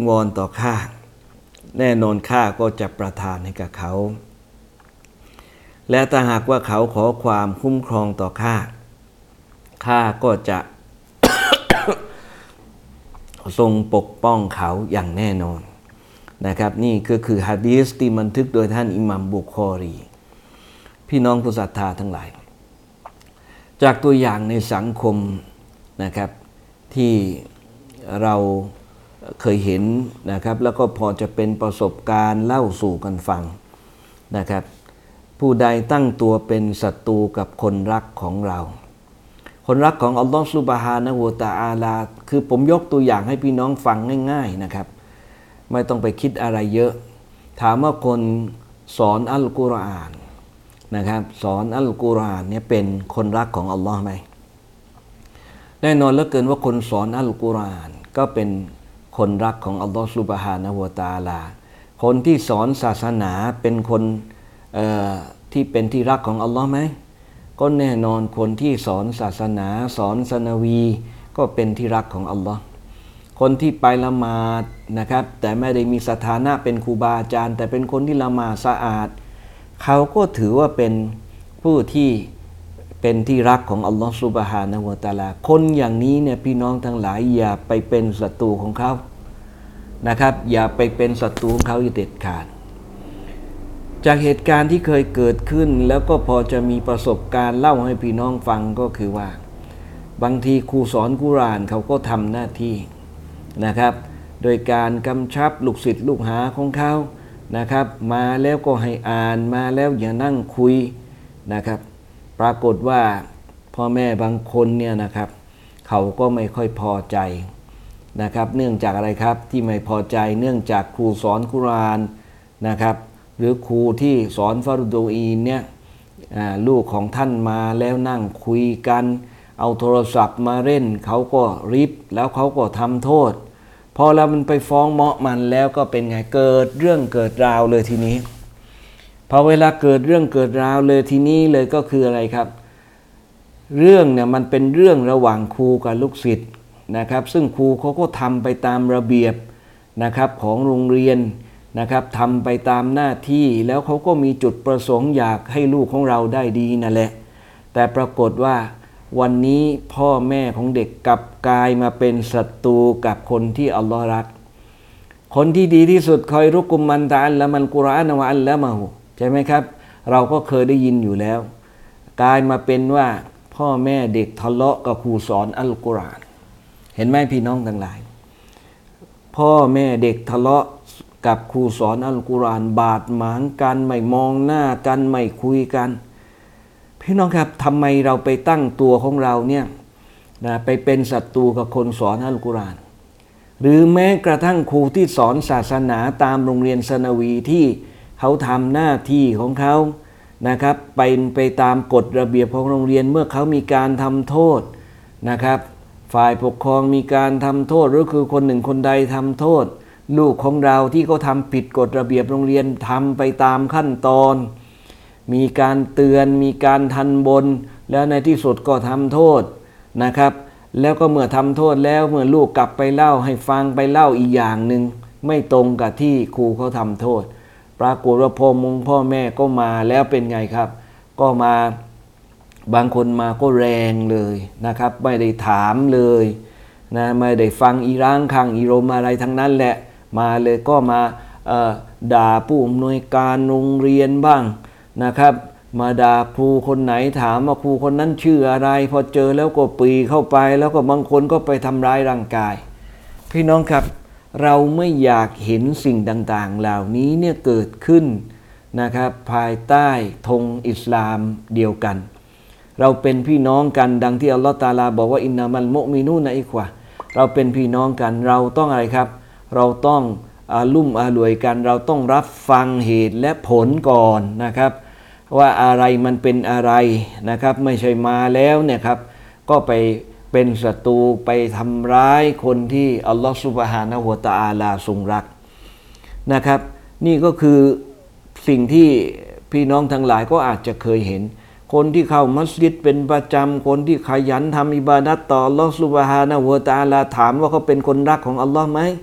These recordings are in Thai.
งวอนต่อข้าแน่นอนข้าก็จะประทานให้กับเขาและถ้าหากว่าเขาขอความคุ้มครองต่อข้าก็จะ ทรงปกป้องเขาอย่างแน่นอนนะครับนี่ก็คือหะดีษที่บันทึกโดยท่านอิหม่ามบุคอรีพี่น้องผู้ศรัทธาทั้งหลายจากตัวอย่างในสังคมนะครับที่เราเคยเห็นนะครับแล้วก็พอจะเป็นประสบการณ์เล่าสู่กันฟังนะครับผู้ใดตั้งตัวเป็นศัตรูกับคนรักของเราคนรักของอัลลอฮฺซุบฮานะฮูวะตะอาลาคือผมยกตัวอย่างให้พี่น้องฟังง่ายๆนะครับไม่ต้องไปคิดอะไรเยอะถามว่าคนสอนอัลกุรอานนะครับสอนอัลกุรอานเนี่ยเป็นคนรักของอัลลอฮ์ไหมแน่นอนเหลือเกินว่าคนสอนอัลกุรอานก็เป็นคนรักของอัลลอฮ์ซุบฮานะฮูวะตะอาลาคนที่สอนศาสนาเป็นคนที่เป็นที่รักของอัลลอฮ์ไหมก็แน่นอนคนที่สอนศาสนาสอนศาสนาวีก็เป็นที่รักของอัลลอฮ์คนที่ไปละหมาดนะครับแต่ไม่ได้มีสถานะเป็นครูบาอาจารย์แต่เป็นคนที่ละหมาดสะอาดเขาก็ถือว่าเป็นผู้ที่เป็นที่รักของอัลลอฮ์ซุบฮานะฮูวะตะอาลาคนอย่างนี้เนี่ยพี่น้องทั้งหลายอย่าไปเป็นศัตรูของเขานะครับอย่าไปเป็นศัตรูของเขาเด็ดขาดจากเหตุการณ์ที่เคยเกิดขึ้นแล้วก็พอจะมีประสบการณ์เล่าให้พี่น้องฟังก็คือว่าบางทีครูสอนกุรอานเขาก็ทำหน้าที่นะครับโดยการกำชับลูกศิษย์ลูกหาของเขานะครับมาแล้วก็ให้อ่านมาแล้วอย่านั่งคุยนะครับปรากฏว่าพ่อแม่บางคนเนี่ยนะครับเขาก็ไม่ค่อยพอใจนะครับเนื่องจากอะไรครับที่ไม่พอใจเนื่องจากครูสอนกุรอานนะครับหรือครูที่สอนฟารุโดอีนเนี่ยลูกของท่านมาแล้วนั่งคุยกันเอาโทรศัพท์มาเล่นเขาก็ริบแล้วเขาก็ทำโทษพอแล้วมันไปฟ้องเมาะมันแล้วก็เป็นไงเกิดเรื่องเกิดราวเลยทีนี้พอเวลาเกิดเรื่องเกิดราวเลยทีนี้เลยก็คืออะไรครับเรื่องเนี่ยมันเป็นเรื่องระหว่างครูกับลูกศิษย์นะครับซึ่งครูเขาก็ทำไปตามระเบียบนะครับของโรงเรียนนะครับทำไปตามหน้าที่แล้วเขาก็มีจุดประสงค์อยากให้ลูกของเราได้ดีนั่นแหละแต่ปรากฏว่าวันนี้พ่อแม่ของเด็กกลับกลายมาเป็นศัตรูกับคนที่อัลลอฮ์รักคนที่ดีที่สุดคอยรุกุมมันตะอัลละมันกุรอานวะอัลละมะฮูใช่ไหมครับเราก็เคยได้ยินอยู่แล้วกลายมาเป็นว่าพ่อแม่เด็กทะเลาะกับครูสอนอัลกุรอานเห็นไหมพี่น้องทั้งหลายพ่อแม่เด็กทะเลาะกับครูสอนอัลกุรอานบาดหมางกันไม่มองหน้ากันไม่คุยกันพี่น้องครับทำไมเราไปตั้งตัวของเราเนี่ยไปเป็นศัตรูกับคนสอนอัลกุรอานหรือแม้กระทั่งครูที่สอนศาสนาตามโรงเรียนศาสนาวีที่เขาทำหน้าที่ของเขานะครับไปตามกฎระเบียบของโรงเรียนเมื่อเขามีการทำโทษนะครับฝ่ายปกครองมีการทำโทษหรือคือคนหนึ่งคนใดทำโทษลูกของเราที่เขาทำผิดกฎระเบียบโรงเรียนทำไปตามขั้นตอนมีการเตือนมีการทันบนแล้วในที่สุดก็ทำโทษนะครับแล้วก็เมื่อทำโทษแล้วเมื่อลูกกลับไปเล่าให้ฟังไปเล่าอีกอย่างหนึ่งไม่ตรงกับที่ครูเขาทำโทษปรากฏว่าพ่อแม่ก็มาแล้วเป็นไงครับก็มาบางคนมาก็แรงเลยนะครับไม่ได้ถามเลยนะไม่ได้ฟังอีร่างคังอีรมอะไรทั้งนั้นแหละมาเลยก็มาด่าผู้อำนวยการโรงเรียนบ้างนะครับมาด่าครูคนไหนถามว่าครูคนนั้นชื่ออะไรพอเจอแล้วก็ปรีเข้าไปแล้วก็บางคนก็ไปทำร้ายร่างกายพี่น้องครับเราไม่อยากเห็นสิ่งต่างๆเหล่านี้เนี่ยเกิดขึ้นนะครับภายใต้ธงอิสลามเดียวกันเราเป็นพี่น้องกันดังที่อัลลอฮฺตะอาลาบอกว่าอินนามัลมุอ์มินูนะอิควะเราเป็นพี่น้องกันเราต้องอะไรครับเราต้องลุ่มอร่วยกันเราต้องรับฟังเหตุและผลก่อนนะครับว่าอะไรมันเป็นอะไรนะครับไม่ใช่มาแล้วเนี่ยครับก็ไปเป็นศัตรูไปทำร้ายคนที่อัลลอฮฺซุบฮานะฮูวะตะอาลาทรงรักนะครับนี่ก็คือสิ่งที่พี่น้องทั้งหลายก็อาจจะเคยเห็นคนที่เข้ามัสยิดเป็นประจำคนที่ขยันทำอิบาดัตต่ออัลลอฮฺซุบฮานะฮูวะตะอาลาถามว่าเขาเป็นคนรักของอัลลอฮ์ไหม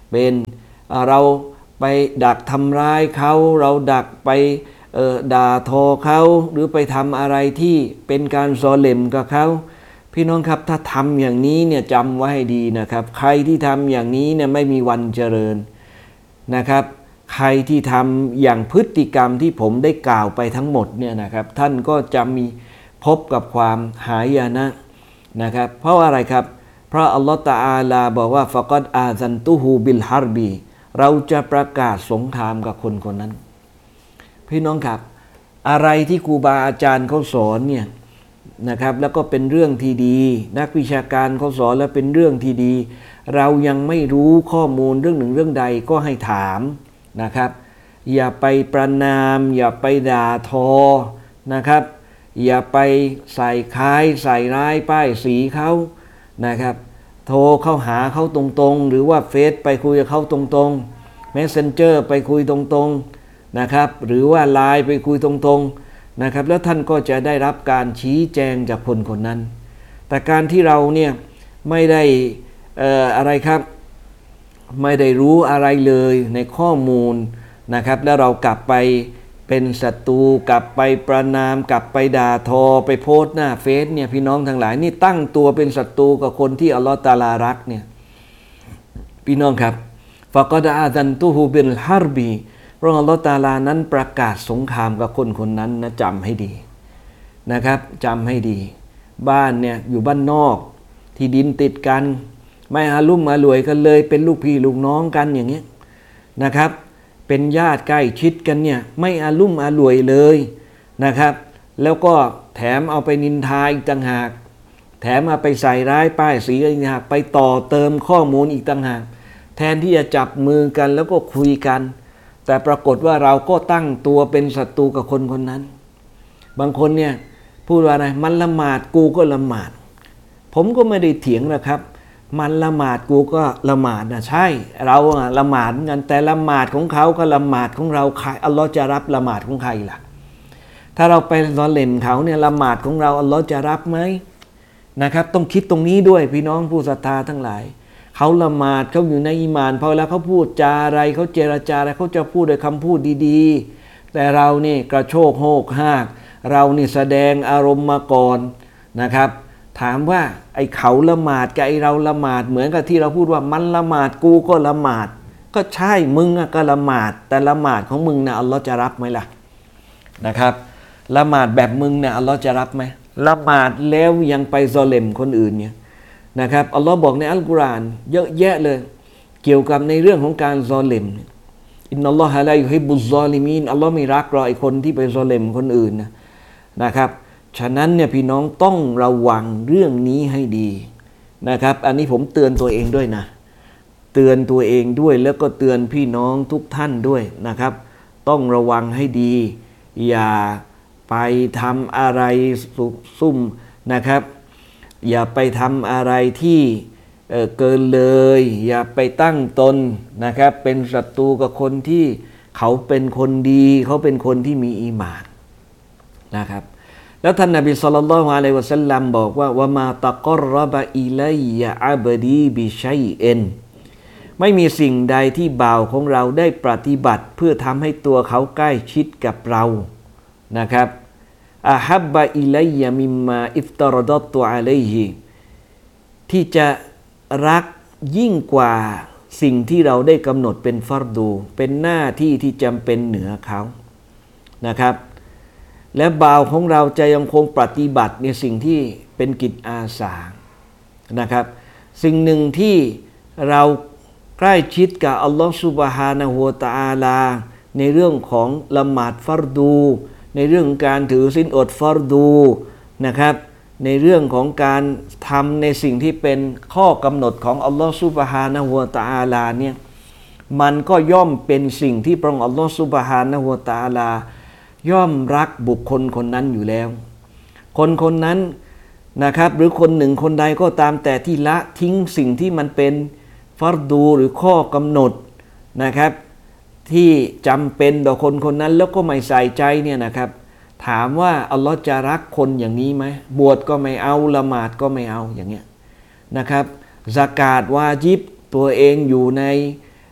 เป็นเราไปดักทำร้ายเขาเราดักไปด่าทอเขาหรือไปทำอะไรที่เป็นการซอเลมกับเขาพี่น้องครับถ้าทำอย่างนี้เนี่ยจำไว้ให้ดีนะครับใครที่ทำอย่างนี้เนี่ยไม่มีวันเจริญนะครับใครที่ทำอย่างพฤติกรรมที่ผมได้กล่าวไปทั้งหมดเนี่ยนะครับท่านก็จะมีพบกับความหายนะนะครับเพราะอะไรครับเพราะอัลลอฮฺตะอาลาบอกว่าฟะกอดอาซันตุฮูบิลฮาร์บีเราจะประกาศสงครามกับคนคนนั้นพี่น้องครับอะไรที่ครูบาอาจารย์เขาสอนเนี่ยนะครับแล้วก็เป็นเรื่องที่ดีนักวิชาการเขาสอนแล้วเป็นเรื่องที่ดีเรายังไม่รู้ข้อมูลเรื่องหนึ่งเรื่องใดก็ให้ถามนะครับอย่าไปประนามอย่าไปด่าทอนะครับอย่าไปใส่ค้ายใส่ร้ายป้ายสีเขานะครับโทรเข้าหาเขาตรงๆหรือว่าเฟซไปคุยกับเขาตรงๆ Messenger ไปคุยตรงๆนะครับหรือว่าไลน์ไปคุยตรงๆนะครับแล้วท่านก็จะได้รับการชี้แจงจากคนคนนั้นแต่การที่เราเนี่ยไม่ได้อะไรครับไม่ได้รู้อะไรเลยในข้อมูลนะครับแล้วเรากลับไปเป็นศัตรูกลับไปประนามกลับไปด่าทอไปโพสต์หน้าเฟซเนี่ยพี่น้องทั้งหลายนี่ตั้งตัวเป็นศัตรูกับคนที่อัลลอฮฺตะอาลารักเนี่ยพี่น้องครับฟะกอดอาซันตุฮูบิลฮาร์บีพระองค์อัลลอฮฺตะอาลานั้นประกาศสงครามกับคนคนนั้นนะจำให้ดีนะครับจำให้ดีบ้านเนี่ยอยู่บ้านนอกที่ดินติดกันไม่อารุ่มอร่วยกันเลยเป็นลูกพี่ลูกน้องกันอย่างเงี้ยนะครับเป็นญาติใกล้ชิดกันเนี่ยไม่อารุ่มอร่วยเลยนะครับแล้วก็แถมเอาไปนินทาอีกต่างหากแถมเอาไปใส่ร้ายป้ายสีอีกต่างหากไปต่อเติมข้อมูลอีกต่างหากแทนที่จะจับมือกันแล้วก็คุยกันแต่ปรากฏว่าเราก็ตั้งตัวเป็นศัตรูกับคนคนนั้นบางคนเนี่ยพูดว่าอะไรมันละหมาดกูก็ละหมาดผมก็ไม่ได้เถียงนะครับมันละหมาดกูก็ละหมาดนะใช่เราละหมาดกันแต่ละหมาดของเขาก็ละหมาดของเราใครอัลลอฮ์จะรับละหมาดของใครล่ะถ้าเราไปซอเลมเขาเนี่ยละหมาดของเราอัลลอฮ์จะรับไหมนะครับต้องคิดตรงนี้ด้วยพี่น้องผู้ศรัทธาทั้งหลายเขาละหมาดเขาอยู่ในอีหม่านพอแล้วเขาพูดจาอะไรเขาเจรจาอะไรเขาจะพูดด้วยคำพูดดีๆแต่เรานี่กระโชกโฮกฮากเรานี่แสดงอารมณ์มาก่อนนะครับถามว่าไอ้เขาละหมาดกับไอ้เราละหมาดเหมือนกับที่เราพูดว่ามันละหมาดกูก็ละหมาดก็ใช่มึงก็ละหมาดแต่ละหมาดของมึงนะอัลลอฮ์จะรับไหมล่ะนะครับละหมาดแบบมึงเนี่ยอัลลอฮ์จะรับไหมละหมาดแล้วยังไปซอเลมคนอื่นเนี่ยนะครับอัลลอฮ์บอกในอัลกุรอานเยอะแยะเลยเกี่ยวกับในเรื่องของการซอเลมอินนัลลอฮะลายุฮิบบุซซอลิมีนอัลลอฮ์ไม่รักหรอกไอ้คนที่ไปซอเลมคนอื่นนะครับฉะนั้นเนี่ยพี่น้องต้องระวังเรื่องนี้ให้ดีนะครับอันนี้ผมเตือนตัวเองด้วยนะเตือนตัวเองด้วยแล้วก็เตือนพี่น้องทุกท่านด้วยนะครับต้องระวังให้ดีอย่าไปทำอะไรซุ่มนะครับอย่าไปทำอะไรที่เกินเลยอย่าไปตั้งตนนะครับเป็นศัตรูกับคนที่เขาเป็นคนดีเขาเป็นคนที่มีอีหม่านนะครับแล้วท่านนบีศ็อลลัลลอฮุอะลัยฮิวะซัลลัมบอกว่าวะมาตะกอรรบะอิลัยยะอับดีบิชัยอินไม่มีสิ่งใดที่บ่าวของเราได้ปฏิบัติเพื่อทำให้ตัวเขาใกล้ชิดกับเรานะครับอะฮับบะอิลัยยะมิมมาอิฟตารดัตตุอะลัยฮิที่จะรักยิ่งกว่าสิ่งที่เราได้กำหนดเป็นฟัรดูเป็นหน้าที่ที่จำเป็นเหนือเขานะครับและบ่าวของเราจะยังคงปฏิบัติในสิ่งที่เป็นกิจอาสานะครับสิ่งหนึ่งที่เราใกล้ชิดกับอัลลอฮฺซุบฮานะฮูวะตะอาลาในเรื่องของละหมาดฟัรดูในเรื่องการถือศีลอดฟัรดูนะครับในเรื่องของการทำในสิ่งที่เป็นข้อกำหนดของอัลลอฮฺซุบฮานะฮูวะตะอาลาเนี่ยมันก็ย่อมเป็นสิ่งที่พระองค์อัลลอฮฺซุบฮานะฮูวะตะอาลาย่อมรักบุคคลคนนั้นอยู่แล้วคนคนนั้นนะครับหรือคนหนึ่งคนใดก็ตามแต่ที่ละทิ้งสิ่งที่มันเป็นฟัรดูหรือข้อกำหนดนะครับที่จำเป็นต่อคนคนนั้นแล้วก็ไม่ใส่ใจเนี่ยนะครับถามว่าอัลลอฮ์จะรักคนอย่างนี้ไหมบวชก็ไม่เอาละหมาดก็ไม่เอาอย่างเงี้ยนะครับซะกาตวาญิบตัวเองอยู่ใน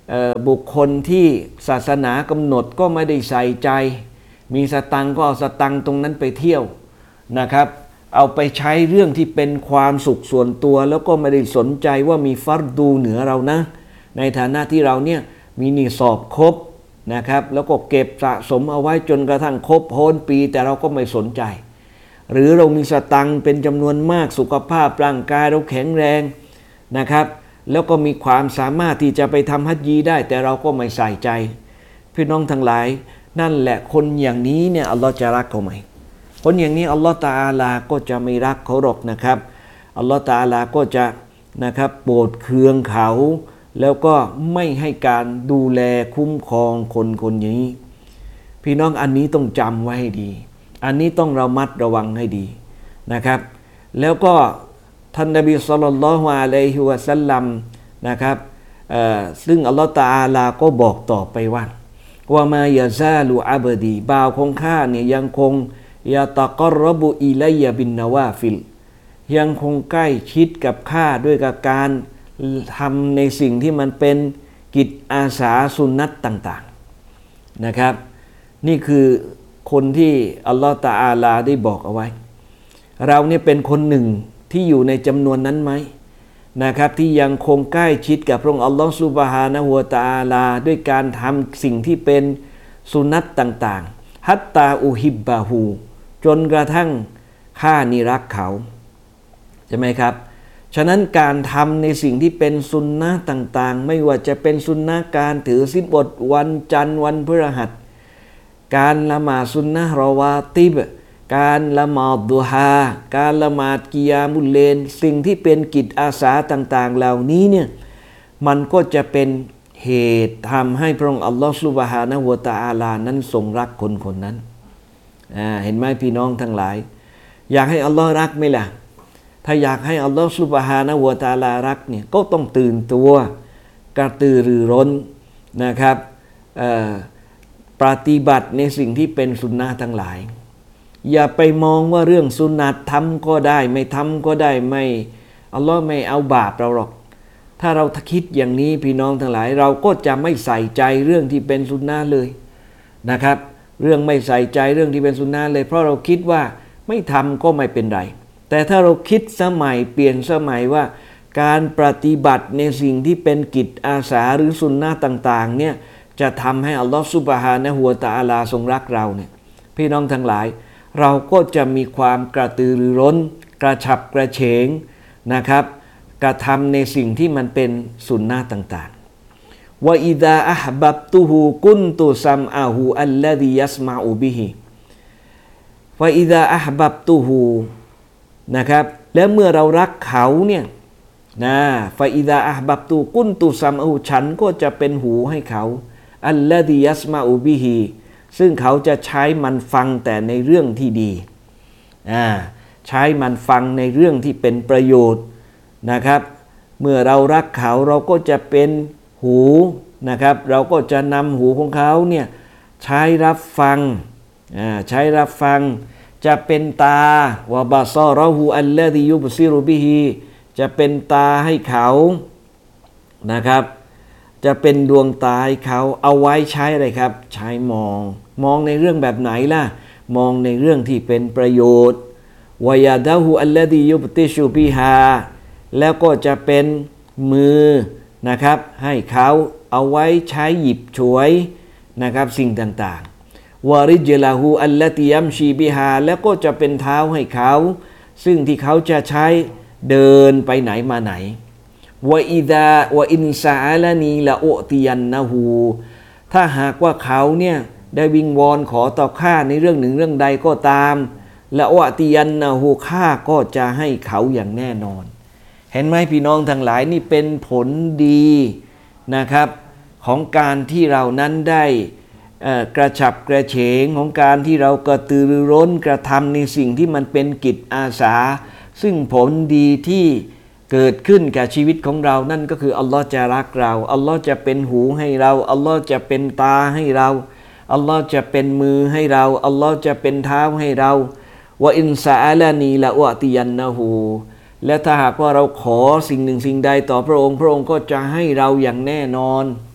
บุคคลที่ศาสนากำหนดก็ไม่ได้ใส่ใจมีสตังค์ก็เอาสตังค์ตรงนั้นไปเที่ยวนะครับเอาไปใช้เรื่องที่เป็นความสุขส่วนตัวแล้วก็ไม่ได้สนใจว่ามีฟัรดูเหนือเรานะในฐานะที่เราเนี่ยมีนิสอบครบนะครับแล้วก็เก็บสะสมเอาไว้จนกระทั่งครบพ้นปีแต่เราก็ไม่สนใจหรือเรามีสตังค์เป็นจำนวนมากสุขภาพร่างกายเราแข็งแรงนะครับแล้วก็มีความสามารถที่จะไปทำฮัจญีได้แต่เราก็ไม่ใส่ใจพี่น้องทั้งหลายนั่นแหละคนอย่างนี้เนี่ยอัลลอฮ์จะรักเขาไหมคนอย่างนี้อัลลอฮ์ตะอาลาก็จะไม่รักเขาหรอกนะครับอัลลอฮ์ตะอาลาก็จะนะครับโปรดเคืองเขาแล้วก็ไม่ให้การดูแลคุ้มครองคนอย่างนี้พี่น้องอันนี้ต้องจำไว้ให้ดีอันนี้ต้องระมัดระวังให้ดีนะครับแล้วก็ท่านนบีศ็อลลัลลอฮุอะลัยฮิวะซัลลัมนะครับซึ่งอัลลอฮฺตะอาลาก็บอกต่อไปว่ามา ยาซาลูอับดีบ่าวของข้าเนี่ยยังคงยาตะกอรรบุอิลัยบินนาวาฟิลยังคงใกล้ชิดกับข้าด้วยกับการทำในสิ่งที่มันเป็นกิจอาสาสุนนัตต่างๆนะครับนี่คือคนที่อัลลอฮฺตะอาลาได้บอกเอาไว้เราเนี่ยเป็นคนหนึ่งที่อยู่ในจำนวนนั้นไหมนะครับที่ยังคงใกล้ชิดกับพระองค์อัลลอฮฺซุบฮานะฮูวะตะอาลาด้วยการทำสิ่งที่เป็นสุนัตต่างๆฮัตตาอุฮิบบะฮูจนกระทั่งข้านี่รักเขาใช่ไหมครับฉะนั้นการทำในสิ่งที่เป็นสุนนะต่างๆไม่ว่าจะเป็นสุนนะการถือศีลอดวันจันทร์วันพฤหัสการละหมาดสุนนะรอวาติบการละหมาดดุฮาการละหมาดกิยามุลเลนสิ่งที่เป็นกิจอาสาต่างๆเหล่านี้เนี่ยมันก็จะเป็นเหตุทำให้พระองค์อัลลอฮฺซุบฮานะฮูวะตะอาลานั้นทรงรักคนนั้นเห็นไหมพี่น้องทั้งหลายอยากให้อัลลอฮ์รักไหมล่ะถ้าอยากให้อัลลอฮฺซุบฮานะฮูวะตะอาลารักเนี่ยก็ต้องตื่นตัวกระตือรือร้นนะครับปฏิบัติในสิ่งที่เป็นสุนนะทั้งหลายอย่าไปมองว่าเรื่องสุนัตทำก็ได้ไม่ทำก็ได้ไม่อัลลอฮ์ไม่เอาบาปเราหรอกถ้าเราคิดอย่างนี้พี่น้องทั้งหลายเราก็จะไม่ใส่ใจเรื่องที่เป็นสุนนะเลยนะครับเรื่องไม่ใส่ใจเรื่องที่เป็นสุนนะเลยเพราะเราคิดว่าไม่ทำก็ไม่เป็นไรแต่ถ้าเราคิดสมัยเปลี่ยนสมัยว่าการปฏิบัติในสิ่งที่เป็นกิจอาสาหรือสุนนะต่างๆเนี่ยจะทำให้อัลลอฮฺซุบฮานะฮูวะตะอาลาทรงรักเราเนี่ยพี่น้องทั้งหลายเราก็จะมีความกระตือรือร้นกระฉับกระเฉงนะครับกระทำในสิ่งที่มันเป็นสุนนะต่างๆว่าอิดาอัฮบับตุฮูกุนตุซัมอาหูอัลลดียัสมาอูบิฮิว่าอิดาอัฮบับตุฮูนะครับแล้วเมื่อเรารักเขาเนี่ยนะฟาอิดาอัฮบับตุกุนตุซัมอาหูฉันก็จะเป็นหูให้เขาอัลลดียัสมาอูบิฮิซึ่งเขาจะใช้มันฟังแต่ในเรื่องที่ดีใช้มันฟังในเรื่องที่เป็นประโยชน์นะครับเมื่อเรารักเขาเราก็จะเป็นหูนะครับเราก็จะนำหูของเขาเนี่ยใช้รับฟังใช้รับฟังจะเป็นตาวะบาซอเราหูอัลลดียุบซิรุบิฮีจะเป็นตาให้เขานะครับจะเป็นดวงตาให้เขาเอาไว้ใช้อะไรครับใช้มองในเรื่องแบบไหนล่ะมองในเรื่องที่เป็นประโยชน์วายาดะฮูอัลลดียุบติชูบิฮาแล้วก็จะเป็นมือนะครับให้เขาเอาไว้ใช้หยิบฉวยนะครับสิ่งต่างๆวาริจลาฮูอัลลติยัมชีบิฮาแล้วก็จะเป็นเท้าให้เขาซึ่งที่เขาจะใช้เดินไปไหนมาไหนวะอิดาวะอินซาอาลานีละอุติยันนะฮูถ้าหากว่าเขาเนี่ยได้วิงวอนขอต่อข้าในเรื่องหนึ่งเรื่องใดก็ตามละอุติยันนะฮูข้าก็จะให้เขาอย่างแน่นอนเห็นไหมพี่น้องทั้งหลายนี่เป็นผลดีนะครับของการที่เรานั้นได้กระฉับกระเฉงของการที่เรากระตือรือร้นกระทำในสิ่งที่มันเป็นกิจอาสาซึ่งผลดีที่เกิดขึ้นกับชีวิตของเรานั่นก็คืออัลลอฮ์จะรักเราอัลลอฮ์จะเป็นหูให้เราอัลลอฮ์จะเป็นตาให้เราอัลลอฮ์จะเป็นมือให้เราอัลลอฮ์จะเป็นเท้าให้เราวะอินซาอาลานีละอุติยันนะฮูและถ้าหากว่าเราขอสิ่งหนึ่งสิ่งใดต่อพระองค์พระองค์ก็จะให้เราอย่างแน่นอน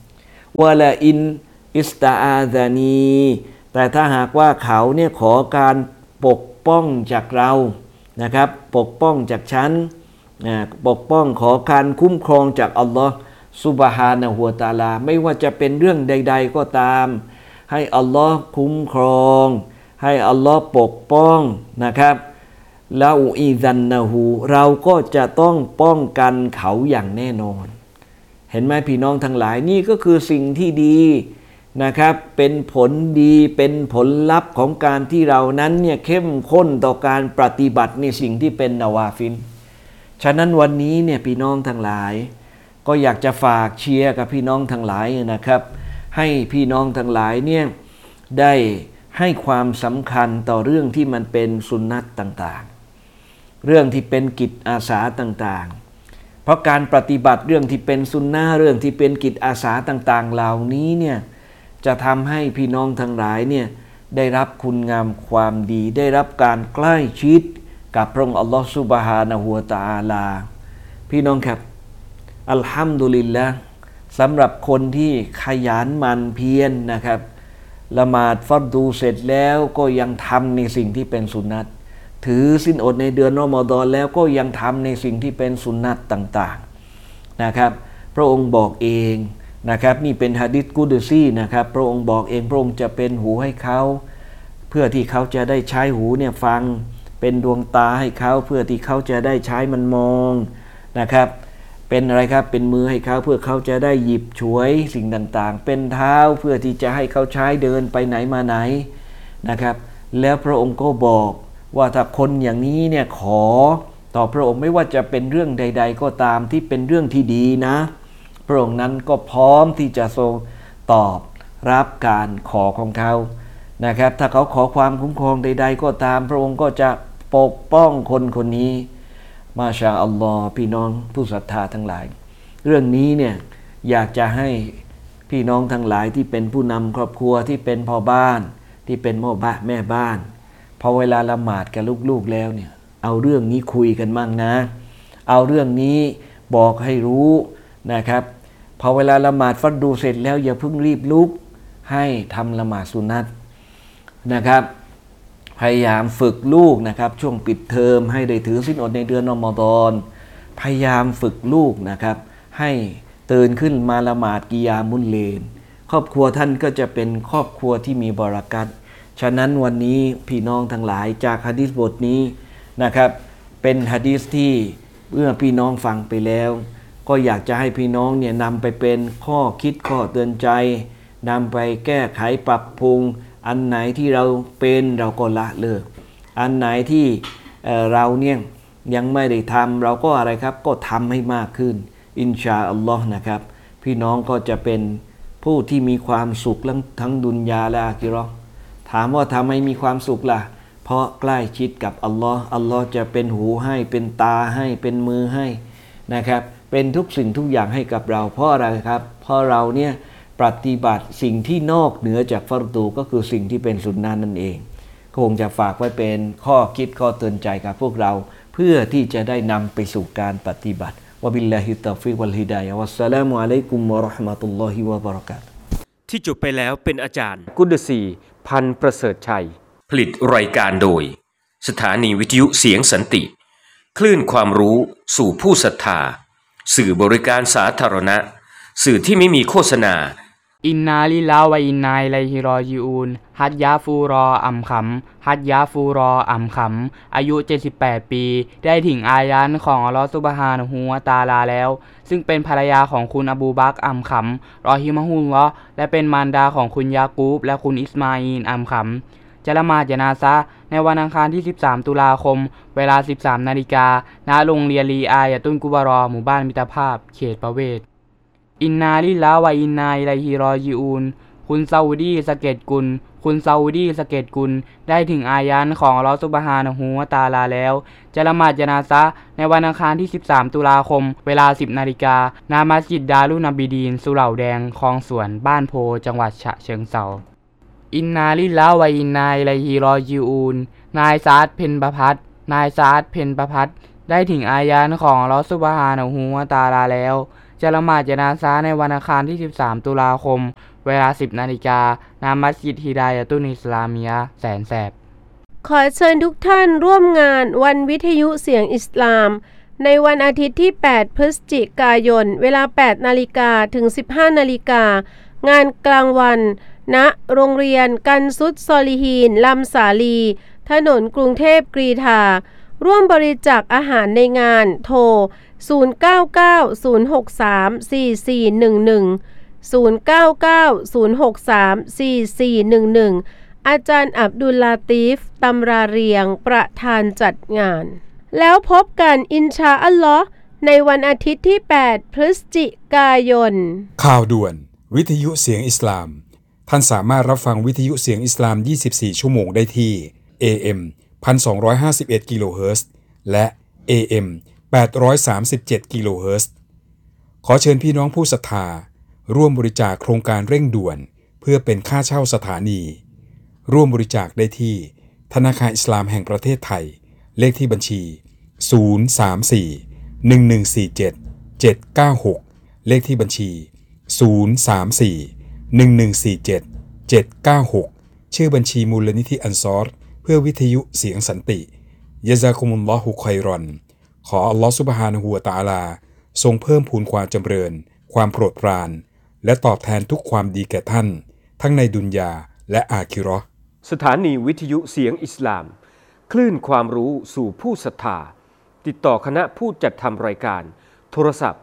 วะลาอินอิสตาอาซานีแต่ถ้าหากว่าเขาเนี่ยขอการปกป้องจากเรานะครับปกป้องจากฉันปกป้องขอการคุ้มครองจากอัลลอฮ์ซุบฮานะฮูวะตะอาลาไม่ว่าจะเป็นเรื่องใดๆก็ตามให้อัลลอฮ์คุ้มครองให้อัลลอฮ์ปกป้องนะครับลาอูอีซันนะฮูเราก็จะต้องป้องกันเขาอย่างแน่นอนเห็นไหมพี่น้องทั้งหลายนี่ก็คือสิ่งที่ดีนะครับเป็นผลดีเป็นผลลัพธ์ของการที่เรานั้นเนี่ยเข้มข้นต่อการปฏิบัติในสิ่งที่เป็นนาวาฟิลฉะนั้นวันนี้เนี่ยพี่น้องทั้งหลายก็อยากจะฝากเชียร์กับพี่น้องทั้งหลายนะครับให้พี่น้องทั้งหลายเนี่ยได้ให้ความสำคัญต่อเรื่องที่มันเป็นสุนนัตต่างๆเรื่องที่เป็นกิจอาสาต่างๆเพราะการปฏิบัติเรื่องที่เป็นสุนนะเรื่องที่เป็นกิจอาสาต่างๆเหล่านี้เนี่ยจะทำให้พี่น้องทั้งหลายเนี่ยได้รับคุณงามความดีได้รับการใกล้ชิดกับพระองค์อัลลอฮฺซุบฮานะฮูวะตะอาลาพี่น้องครับอัลฮัมดุลิลละห์สำหรับคนที่ขยันหมั่นเพียรนะครับละหมาดฟัรดูเสร็จแล้วก็ยังทำในสิ่งที่เป็นสุนนัตถือศีลอดในเดือนรอมฎอนแล้วก็ยังทำในสิ่งที่เป็นสุนนัตต่างๆนะครับพระองค์บอกเองนะครับนี่เป็นหะดีษกุดซีนะครับพระองค์บอกเองพระองค์จะเป็นหูให้เขาเพื่อที่เขาจะได้ใช้หูเนี่ยฟังเป็นดวงตาให้เขาเพื่อที่เขาจะได้ใช้มันมองนะครับเป็นอะไรครับเป็นมือให้เขาเพื่อเขาจะได้หยิบฉวยสิ่งต่างๆเป็นเท้าเพื่อที่จะให้เขาใช้เดินไปไหนมาไหนนะครับแล้วพระองค์ก็บอกว่าถ้าคนอย่างนี้เนี่ยขอต่อพระองค์ไม่ว่าจะเป็นเรื่องใดๆก็ตามที่เป็นเรื่องที่ดีนะพระองค์นั้นก็พร้อมที่จะทรงตอบรับการขอของเขานะครับถ้าเขาขอความคุ้มครองใดๆก็ตามพระองค์ก็จะปกป้องคนคนนี้มาชาอัลลอฮ์พี่น้องผู้ศรัทธาทั้งหลายเรื่องนี้เนี่ยอยากจะให้พี่น้องทั้งหลายที่เป็นผู้นำครอบครัวที่เป็นพ่อบ้านที่เป็นแม่บ้านพอเวลาละหมาดกับลูกๆแล้วเนี่ยเอาเรื่องนี้คุยกันมั่งนะเอาเรื่องนี้บอกให้รู้นะครับพอเวลาละหมาดฟัรดูเสร็จแล้วอย่าเพิ่งรีบลุกให้ทำละหมาดสุนัตนะครับพยายามฝึกลูกนะครับช่วงปิดเทอมให้ได้ถือศีลอดในเดือนรอมฎอนพยายามฝึกลูกนะครับให้ตื่นขึ้นมาละหมาดกิยามุลเลลครอบครัวท่านก็จะเป็นครอบครัวที่มีบารอกัตฉะนั้นวันนี้พี่น้องทั้งหลายจากหะดีษบทนี้นะครับเป็นหะดีษที่เมื่อพี่น้องฟังไปแล้วก็อยากจะให้พี่น้องเนี่ยนำไปเป็นข้อคิดข้อเตือนใจนำไปแก้ไขปรับปรุงอันไหนที่เราเป็นเราก็ละเลิกอันไหนที่เราเนี่ยยังไม่ได้ทำเราก็อะไรครับก็ทำให้มากขึ้นอินชาอัลลอฮ์นะครับพี่น้องก็จะเป็นผู้ที่มีความสุขทั้งดุนยาและอาคิเราะห์ถามว่าทำไมมีความสุขล่ะเพราะใกล้ชิดกับอัลลอฮ์อัลลอฮ์จะเป็นหูให้เป็นตาให้เป็นมือให้นะครับเป็นทุกสิ่งทุกอย่างให้กับเราเพราะอะไรครับเพราะเราเนี่ยปฏิบัติสิ่งที่นอกเหนือจากฟัรดูก็คือสิ่งที่เป็นสุนนะนั่นเองก็คงจะฝากไว้เป็นข้อคิดข้อเตือนใจกับพวกเราเพื่อที่จะได้นำไปสู่การปฏิบัติวะบิลลาฮิตตอฟิกวัลฮิดายะฮ์วัสสลามุอะลัยกุมวะเราะห์มะตุลลอฮิวะบะเราะกาตุฮ์ที่จบไปแล้วเป็นอาจารย์กุดซีพันประเสริฐชัยผลิตรายการโดยสถานีวิทยุเสียงสันติคลื่นความรู้สู่ผู้ศรัทธาสื่อบริการสาธารณะสื่อที่ไม่มีโฆษณาอินนาลิลลาฮ์วะอินนาอิลัยฮิรอญิอูนฮัจญาฟูรออัมขำฮัจญาฟูรออัมขำอายุ78ปีได้ถึงอายันของอัลลอฮฺซุบฮานะฮูวะตะอาลาแล้วซึ่งเป็นภรรยาของคุณอบูบักรอัมขำรอฮิมะฮุลลอฮ์และเป็นมารดาของคุณยากูบและคุณอิสมาอีลอัมขำจะละหมาดญะนาซะห์ในวันอังคารที่13ตุลาคมเวลา 13 นาฬิกาณโรงเรียนลีอายะตุนกุบารอหมู่บ้านมิตรภาพเขตประเวศอินนาลิลลาฮ์วะอินนาอิลัยฮิรอญิอูนคุณซาอุดีสะเก็ดกุลคุณซาอุดีสะเก็ดกุลได้ถึงอายันของอัลเลาะห์ซุบฮานะฮูวะตะอาลาแล้วจะละหมาดญะนาซะห์ในวันอังคารที่13ตุลาคมเวลา 10 นาฬิกาณมัสยิดดารุนบีดีนสุเหร่าแดงคลองสวนบ้านโพจังหวัดฉะเชิงเทราอินนาลิลลาฮ์วะอินนาอิลัยฮิรอญิอูนนายซาดเพ็ญประภัสได้ถึงอายันของอัลเลาะห์ซุบฮานะฮูวะตะอาลาแล้วจะละหมาดญะนาซะห์ในวันอังคารที่ 13 ตุลาคม เวลา 10 นาฬิกา ณ มัสยิดฮิดายะตุลอิสลามียะห์ แสนแสบขอเชิญทุกท่านร่วมงานวันวิทยุเสียงอิสลามในวันอาทิตย์ที่ 8 พฤศจิกายน เวลา 8 นาฬิกาถึง 15 นาฬิกา งานกลางวัน ณ โรงเรียนกันซุดซอลิฮีน ลำสาลี ถนนกรุงเทพกรีฑาร่วมบริจาคอาหารในงาน โทร 0990634411 อาจารย์อับดุลลาตีฟ ตำราเรียง ประธานจัดงาน แล้วพบกันอินชาอัลลอฮ์ในวันอาทิตย์ที่ 8 พฤศจิกายนข่าวด่วนวิทยุเสียงอิสลามท่านสามารถรับฟังวิทยุเสียงอิสลาม 24 ชั่วโมงได้ที่ AM 1251 กิโลเฮิรตซ์และ AM 837 กิโลเฮิรตซ์ขอเชิญพี่น้องผู้ศรัทธาร่วมบริจาคโครงการเร่งด่วนเพื่อเป็นค่าเช่าสถานีร่วมบริจาคได้ที่ธนาคารอิสลามแห่งประเทศไทยเลขที่บัญชี 034-1147-796 เลขที่บัญชี 034-1147-796 ชื่อบัญชีมูลนิธิอันซอรเพื่อวิทยุเสียงสันติยะซากุมุลลอฮุค็อยรอน ขออัลลอฮฺซุบฮานะฮูวะตะอาลาทรงเพิ่มพูนความจำเริญความโปรดปรานและตอบแทนทุกความดีแก่ท่านทั้งในดุนยาและอาคิเราะห์สถานีวิทยุเสียงอิสลามคลื่นความรู้สู่ผู้ศรัทธาติดต่อคณะผู้จัดทำรายการโทรศัพท์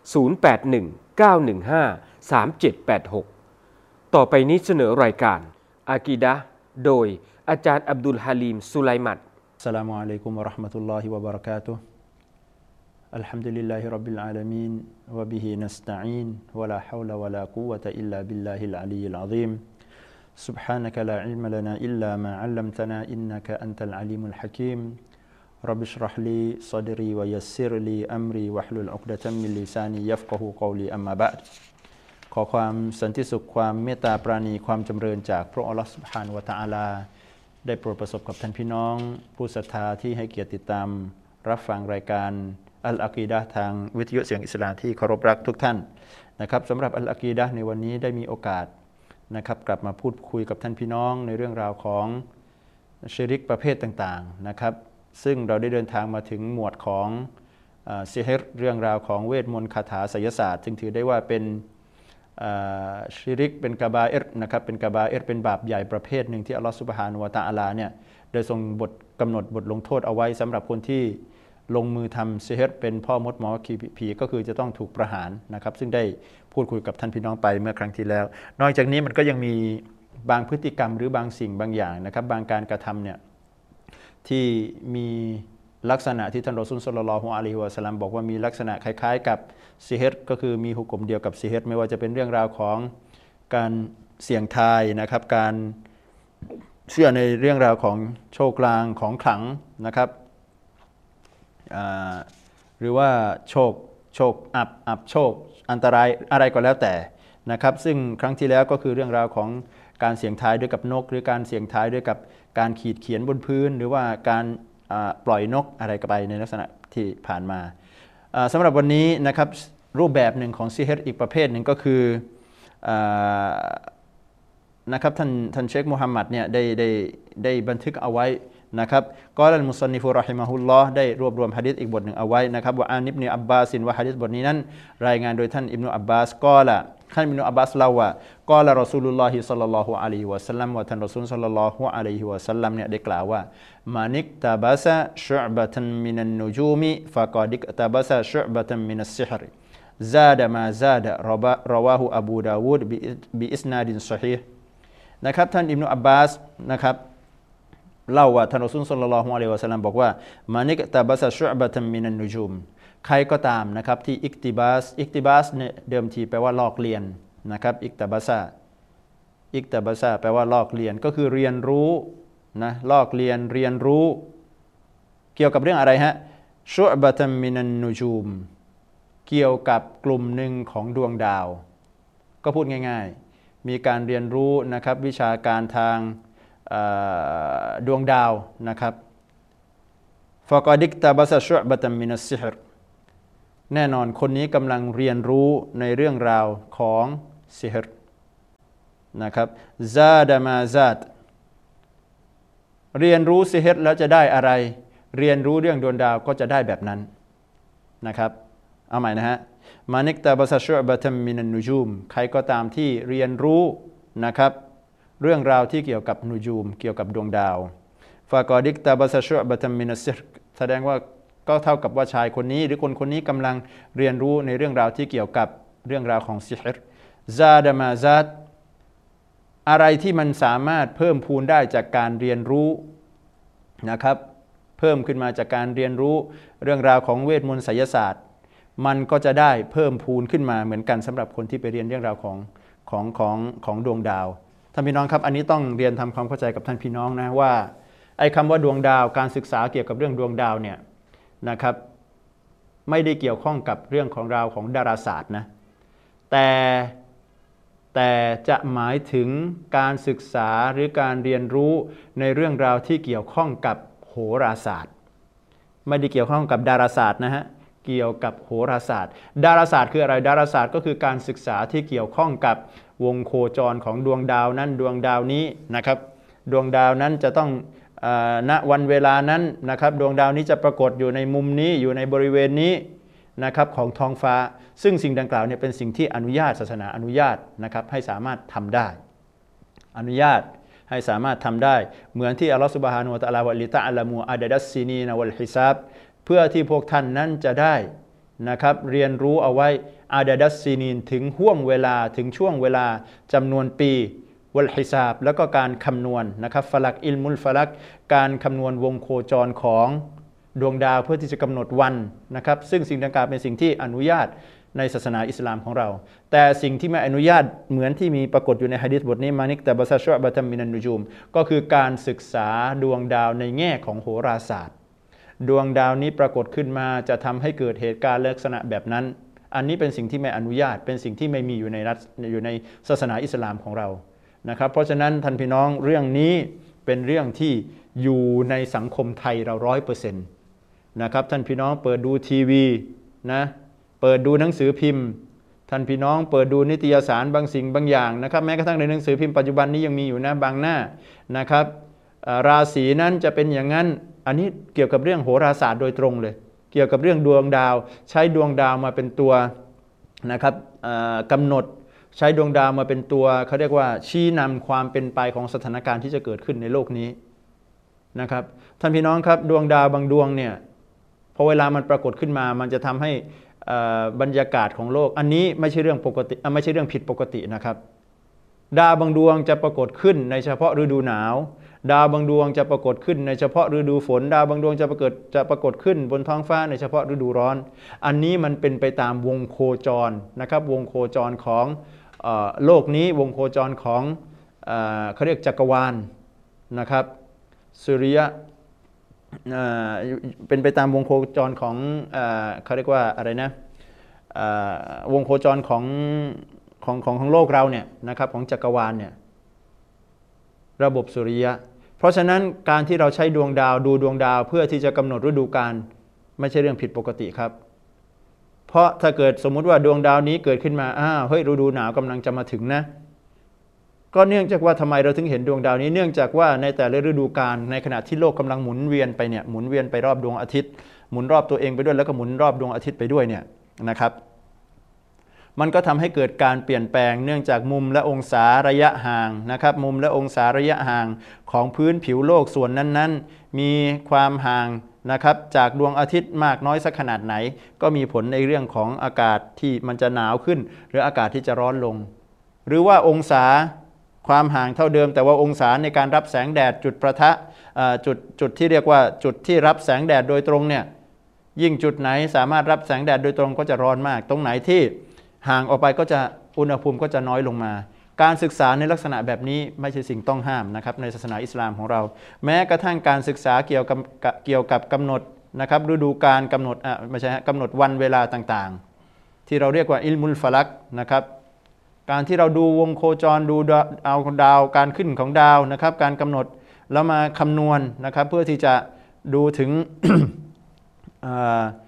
0819153786 ต่อไปนี้เสนอรายการอากีดะห์โดยอาจารย์อับดุลฮาลีม สุไลมัตอัสสลามุอะลัยกุมวะเราะห์มะตุลลอฮิวะบะเราะกาตุฮ์อัลฮัมดุลิลลาฮิร็อบบิลอาลามีนวะบิฮินัสตะอีนวะลาฮาวละวะลากุวะตะอิลลาบิลลาฮิลอะลียิลอะซีมسبحانك لا علم لنا إلا ما علمتنا إنك أنت العليم الحكيم رب اشرح لي صدري ويسر لي أمري واحلل عقدة من لساني يفقه قولي أما بعد ขอความสันติสุขความเมตตาปราณีความจำเริญจากพระอัลเลาะห์ซุบฮานะฮูวะตะอาลาได้โปรดประสบกับท่านพี่น้องผู้ศรัทธาที่ให้เกียรติติดตามรับฟังรายการอัลอากีดะห์ทางวิทยุเสียงอิสลามที่เคารพรักทุกท่านนะครับสำหรับอัลอากีดะห์ในวันนี้ได้มีโอกาสนะครับกลับมาพูดคุยกับท่านพี่น้องในเรื่องราวของชิริกประเภทต่างๆนะครับซึ่งเราได้เดินทางมาถึงหมวดของซิฮิรเรื่องราวของเวทมนต์คาถาไสยศาสตร์ซึ่งถือได้ว่าเป็นชิริกเป็นกะบาอิรนะครับเป็นกะบาอิรเป็นบาปใหญ่ประเภทหนึ่งที่อัลลอฮฺซุบฮานะฮูวะตะอาลาเนี่ยได้ทรงกำหนดบทลงโทษเอาไว้สำหรับคนที่ลงมือทำซิฮิรเป็นพ่อมดหมอผีก็คือจะต้องถูกประหารนะครับซึ่งได้พูดคุยกับท่านพี่น้องไปเมื่อครั้งที่แล้วนอกจากนี้มันก็ยังมีบางพฤติกรรมหรือบางสิ่งบางอย่างนะครับบางการกระทำเนี่ยที่มีลักษณะที่ท่านรอซูล ศ็อลลัลลอฮุอะลัยฮิวะซัลลัมบอกว่ามีลักษณะคล้ายๆกับซิฮิรก็คือมีหุกมเดียวกับซิฮิรไม่ว่าจะเป็นเรื่องราวของการเสี่ยงทายนะครับการเชื่อในเรื่องราวของโชคลางของขลังนะครับหรือว่าโชคอับโชคอันตรายอะไรก็แล้วแต่นะครับซึ่งครั้งที่แล้วก็คือเรื่องราวของการเสี่ยงทายด้วยกับนกหรือการเสี่ยงทายด้วยกับการขีดเขียนบนพื้นหรือว่าการปล่อยนกอะไรก็ไปในลักษณะที่ผ่านมาสำหรับวันนี้นะครับรูปแบบหนึ่งของซิฮิรอีกประเภทหนึ่งก็คือนะครับท่านเชคมูฮัมหมัดเนี่ยได้บันทึกเอาไว้นะครับกอลัลมุซันนิฟุเราะฮิมะฮุลลอฮ์ได้รวบรวมหะดีษอีกบทหนึ่งเอาไว้นะครับว่าอานิบนุอับบาสว่าหะดีษบทนี้นั้นรายงานโดยท่านอิบนุอับบาสกอละท่านอิบนุอับบาสเล่าว่ากอละรอซูลุลลอฮิศ็อลลัลลอฮุอะลัยฮิวะซัลลัมว่าท่านรอซูลศ็อลลัลลอฮุอะลัยฮิวะซัลลัมเนี่ยได้กล่าวว่ามานิกตะบะซะชุอ์บะตันมินันนุจูมิฟะกอดิกตะบะซะชุอ์บะตันมินัสซิฮรซาดะมาซาดะรอวาฮูอบูดาวูดบิอิสนาดินศอฮีฮ์นะครับท่านอิบนุอับบาสนะครับเล่าว่าท่านรอซูล ศ็อลลัลลอฮุอะลัยฮิวะซัลลัมบอกว่ามานิกตะบะซะชุอ์บะตันมินันนุจูมใครก็ตามนะครับที่อิกติบาสเนี่ยเดิมทีแปลว่าลอกเรียนนะครับอิกตะบะซะแปลว่าลอกเรียนก็คือเรียนรู้นะลอกเรียนรู้เกี่ยวกับเรื่องอะไรฮะชุอ์บะตัมมินันนุจูมเกี่ยวกับกลุ่มหนึ่งของดวงดาวก็พูดง่ายๆมีการเรียนรู้นะครับวิชาการทางดวงดาวนะครับฟะกอดิกตะบะซะชุอ์บะตัมมินัสซิฮรแน่นอนคนนี้กำลังเรียนรู้ในเรื่องราวของซิฮร์นะครับซาดามาซาดเรียนรู้ซิฮร์แล้วจะได้อะไรเรียนรู้เรื่องดวงดาวก็จะได้แบบนั้นนะครับเอาใหม่นะฮะมานิกตาบะซะชุอบะตัมมินันนูจูมใครก็ตามที่เรียนรู้นะครับเรื่องราวที่เกี่ยวกับนูจูมเกี่ยวกับดวงดาวฟากอดิกตาบะซะชุอบะตัมมินัสซิฮร์แสดงว่าก็เท่ากับว่าชายคนนี้หรือคนนี้กำลังเรียนรู้ในเรื่องราวที่เกี่ยวกับเรื่องราวของซิฮร์ซาดามาซาดอะไรที่มันสามารถเพิ่มพูนได้จากการเรียนรู้นะครับเพิ่มขึ้นมาจากการเรียนรู้เรื่องราวของเวทมนต์ไสยศาสตร์มันก็จะได้เพิ่มพูนขึ้นมาเหมือนกันสำหรับคนที่ไปเรียนเรื่องราวของดวงดาวท่านพี่น้องครับอันนี้ต้องเรียนทำความเข้าใจกับท่านพี่น้องนะว่าไอ้คำว่าดวงดาวการศึกษาเกี่ยวกับเรื่องดวงดาวเนี่ยนะครับไม่ได้เกี่ยวข้องกับเรื่องของราวของดาราศาสตร์นะแต่จะหมายถึงการศึกษาหรือการเรียนรู้ในเรื่องราวที่เกี่ยวข้องกับโหราศาสตร์ไม่ได้เกี่ยวข้องกับดาราศาสตร์นะฮะเกี่ยวกับโหราศาสตร์ดาราศาสตร์คืออะไรดาราศาสตร์ก็คือการศึกษาที่เกี่ยวข้องกับวงโคจรของดวงดาวนั้นดวงดาวนี้นะครับดวงดาวนั้นจะต้องณวันเวลานั้นนะครับดวงดาวนี้จะปรากฏอยู่ในมุมนี้อยู่ในบริเวณนี้นะครับของท้องฟ้าซึ่งสิ่งดังกล่าวเนี่ยเป็นสิ่งที่อนุญาตศาสนาอนุญาตนะครับให้สามารถทำได้อนุญาตให้สามารถทำได้เหมือนที่อัลลอฮฺซุบฮานะฮูวะตะอาลาวะลิตะอัลละมูอาดะดัสซินีนวัลฮิซาบเพื่อที่พวกท่านนั้นจะได้นะครับเรียนรู้เอาไว้อาดะดัสซินีนถึงห่วงเวลาถึงช่วงเวลาจำนวนปีวัลฮิซาบแล้วก็การคำนวณนะครับฟลักอิลมุลฟลักการคำนวณวงโคจรของดวงดาวเพื่อที่จะกำหนดวันนะครับซึ่งสิ่งดังกล่าวเป็นสิ่งที่อนุญาตในศาสนาอิสลามของเราแต่สิ่งที่ไม่อนุญาตเหมือนที่มีปรากฏอยู่ในหะดีษบทนี้มานิกตะบะซะชุอบะตัมมินันนูจูมก็คือการศึกษาดวงดาวในแง่ของโหราศาสตร์ดวงดาวนี้ปรากฏขึ้นมาจะทำให้เกิดเหตุการณ์ลักษณะแบบนั้นอันนี้เป็นสิ่งที่ไม่อนุญาตเป็นสิ่งที่ไม่มีอยู่ในศาสนาอิสลามของเรานะครับเพราะฉะนั้นท่านพี่น้องเรื่องนี้เป็นเรื่องที่อยู่ในสังคมไทยเรา 100% นะครับท่านพี่น้องเปิดดูทีวีนะเปิดดูหนังสือพิมพ์ท่านพี่น้องเปิดดูนิตยสารบางสิ่งบางอย่างนะครับแม้กระทั่งในหนังสือพิมพ์ปัจจุบันนี้ยังมีอยู่นะบางหน้านะครับราศีนั้นจะเป็นอย่างนั้นอันนี้เกี่ยวกับเรื่องโหราศาสตร์โดยตรงเลยเกี่ยวกับเรื่องดวงดาวใช้ดวงดาวมาเป็นตัวนะครับกำหนดใช้ดวงดาวมาเป็นตัวเขาเรียกว่าชี้นำความเป็นไปของสถานการณ์ที่จะเกิดขึ้นในโลกนี้นะครับท่านพี่น้องครับดวงดาวบางดวงเนี่ยพอเวลามันปรากฏขึ้นมามันจะทำให้บรรยากาศของโลกอันนี้ไม่ใช่เรื่องปกติไม่ใช่เรื่องผิดปกตินะครับดาวบางดวงจะปรากฏขึ้นในเฉพาะฤดูหนาวดาวบางดวงจะปรากฏขึ้นในเฉพาะฤดูฝนดาวบางดวงจะปรากฏขึ้นบนท้องฟ้าในเฉพาะฤดูร้อนอันนี้มันเป็นไปตามวงโคจรนะครับวงโคจรของโลกนี้วงโคจรของเขาเรียกจักรวาลนะครับสุริยะเป็นไปตามวงโคจรของเขาเรียกว่าอะไรนะวงโคจรของโลกเราเนี่ยนะครับของจักรวาลเนี่ยระบบสุริยะเพราะฉะนั้นการที่เราใช้ดวงดาวดูดวงดาวเพื่อที่จะกำหนดฤดูกาลไม่ใช่เรื่องผิดปกติครับเพราะถ้าเกิดสมมุติว่าดวงดาวนี้เกิดขึ้นมาเฮ้ยฤดูหนาวกำลังจะมาถึงนะก็เนื่องจากว่าทำไมเราถึงเห็นดวงดาวนี้เนื่องจากว่าในแต่ละฤดูกาลในขณะที่โลกกำลังหมุนเวียนไปเนี่ยหมุนเวียนไปรอบดวงอาทิตย์หมุนรอบตัวเองไปด้วยแล้วก็หมุนรอบดวงอาทิตย์ไปด้วยเนี่ยนะครับมันก็ทำให้เกิดการเปลี่ยนแปลงเนื่องจากมุมและองศาระยะห่างนะครับมุมและองศาระยะห่างของพื้นผิวโลกส่วนนั้นๆมีความห่างนะครับจากดวงอาทิตย์มากน้อยสักขนาดไหนก็มีผลในเรื่องของอากาศที่มันจะหนาวขึ้นหรืออากาศที่จะร้อนลงหรือว่าองศาความห่างเท่าเดิมแต่ว่าองศาในการรับแสงแดดจุดประทะจุดที่เรียกว่าจุดที่รับแสงแดดโดยตรงเนี่ยยิ่งจุดไหนสามารถรับแสงแดดโดยตรงก็จะร้อนมากตรงไหนที่ห่างออกไปก็จะอุณหภูมิก็จะน้อยลงมาการศึกษาในลักษณะแบบนี้ไม่ใช่สิ่งต้องห้ามนะครับในศาสนาอิสลามของเราแม้กระทั่งการศึกษาเกี่ยวกับกำหนดนะครับฤดูกาลกำหนดไม่ใช่กำหนดวันเวลาต่างๆที่เราเรียกว่าอิลมุลฟลักนะครับการที่เราดูวงโคจรดูเอาดาวการขึ้นของดาวนะครับการกำหนดแล้วมาคำนวณนะครับเพื่อที่จะดูถึง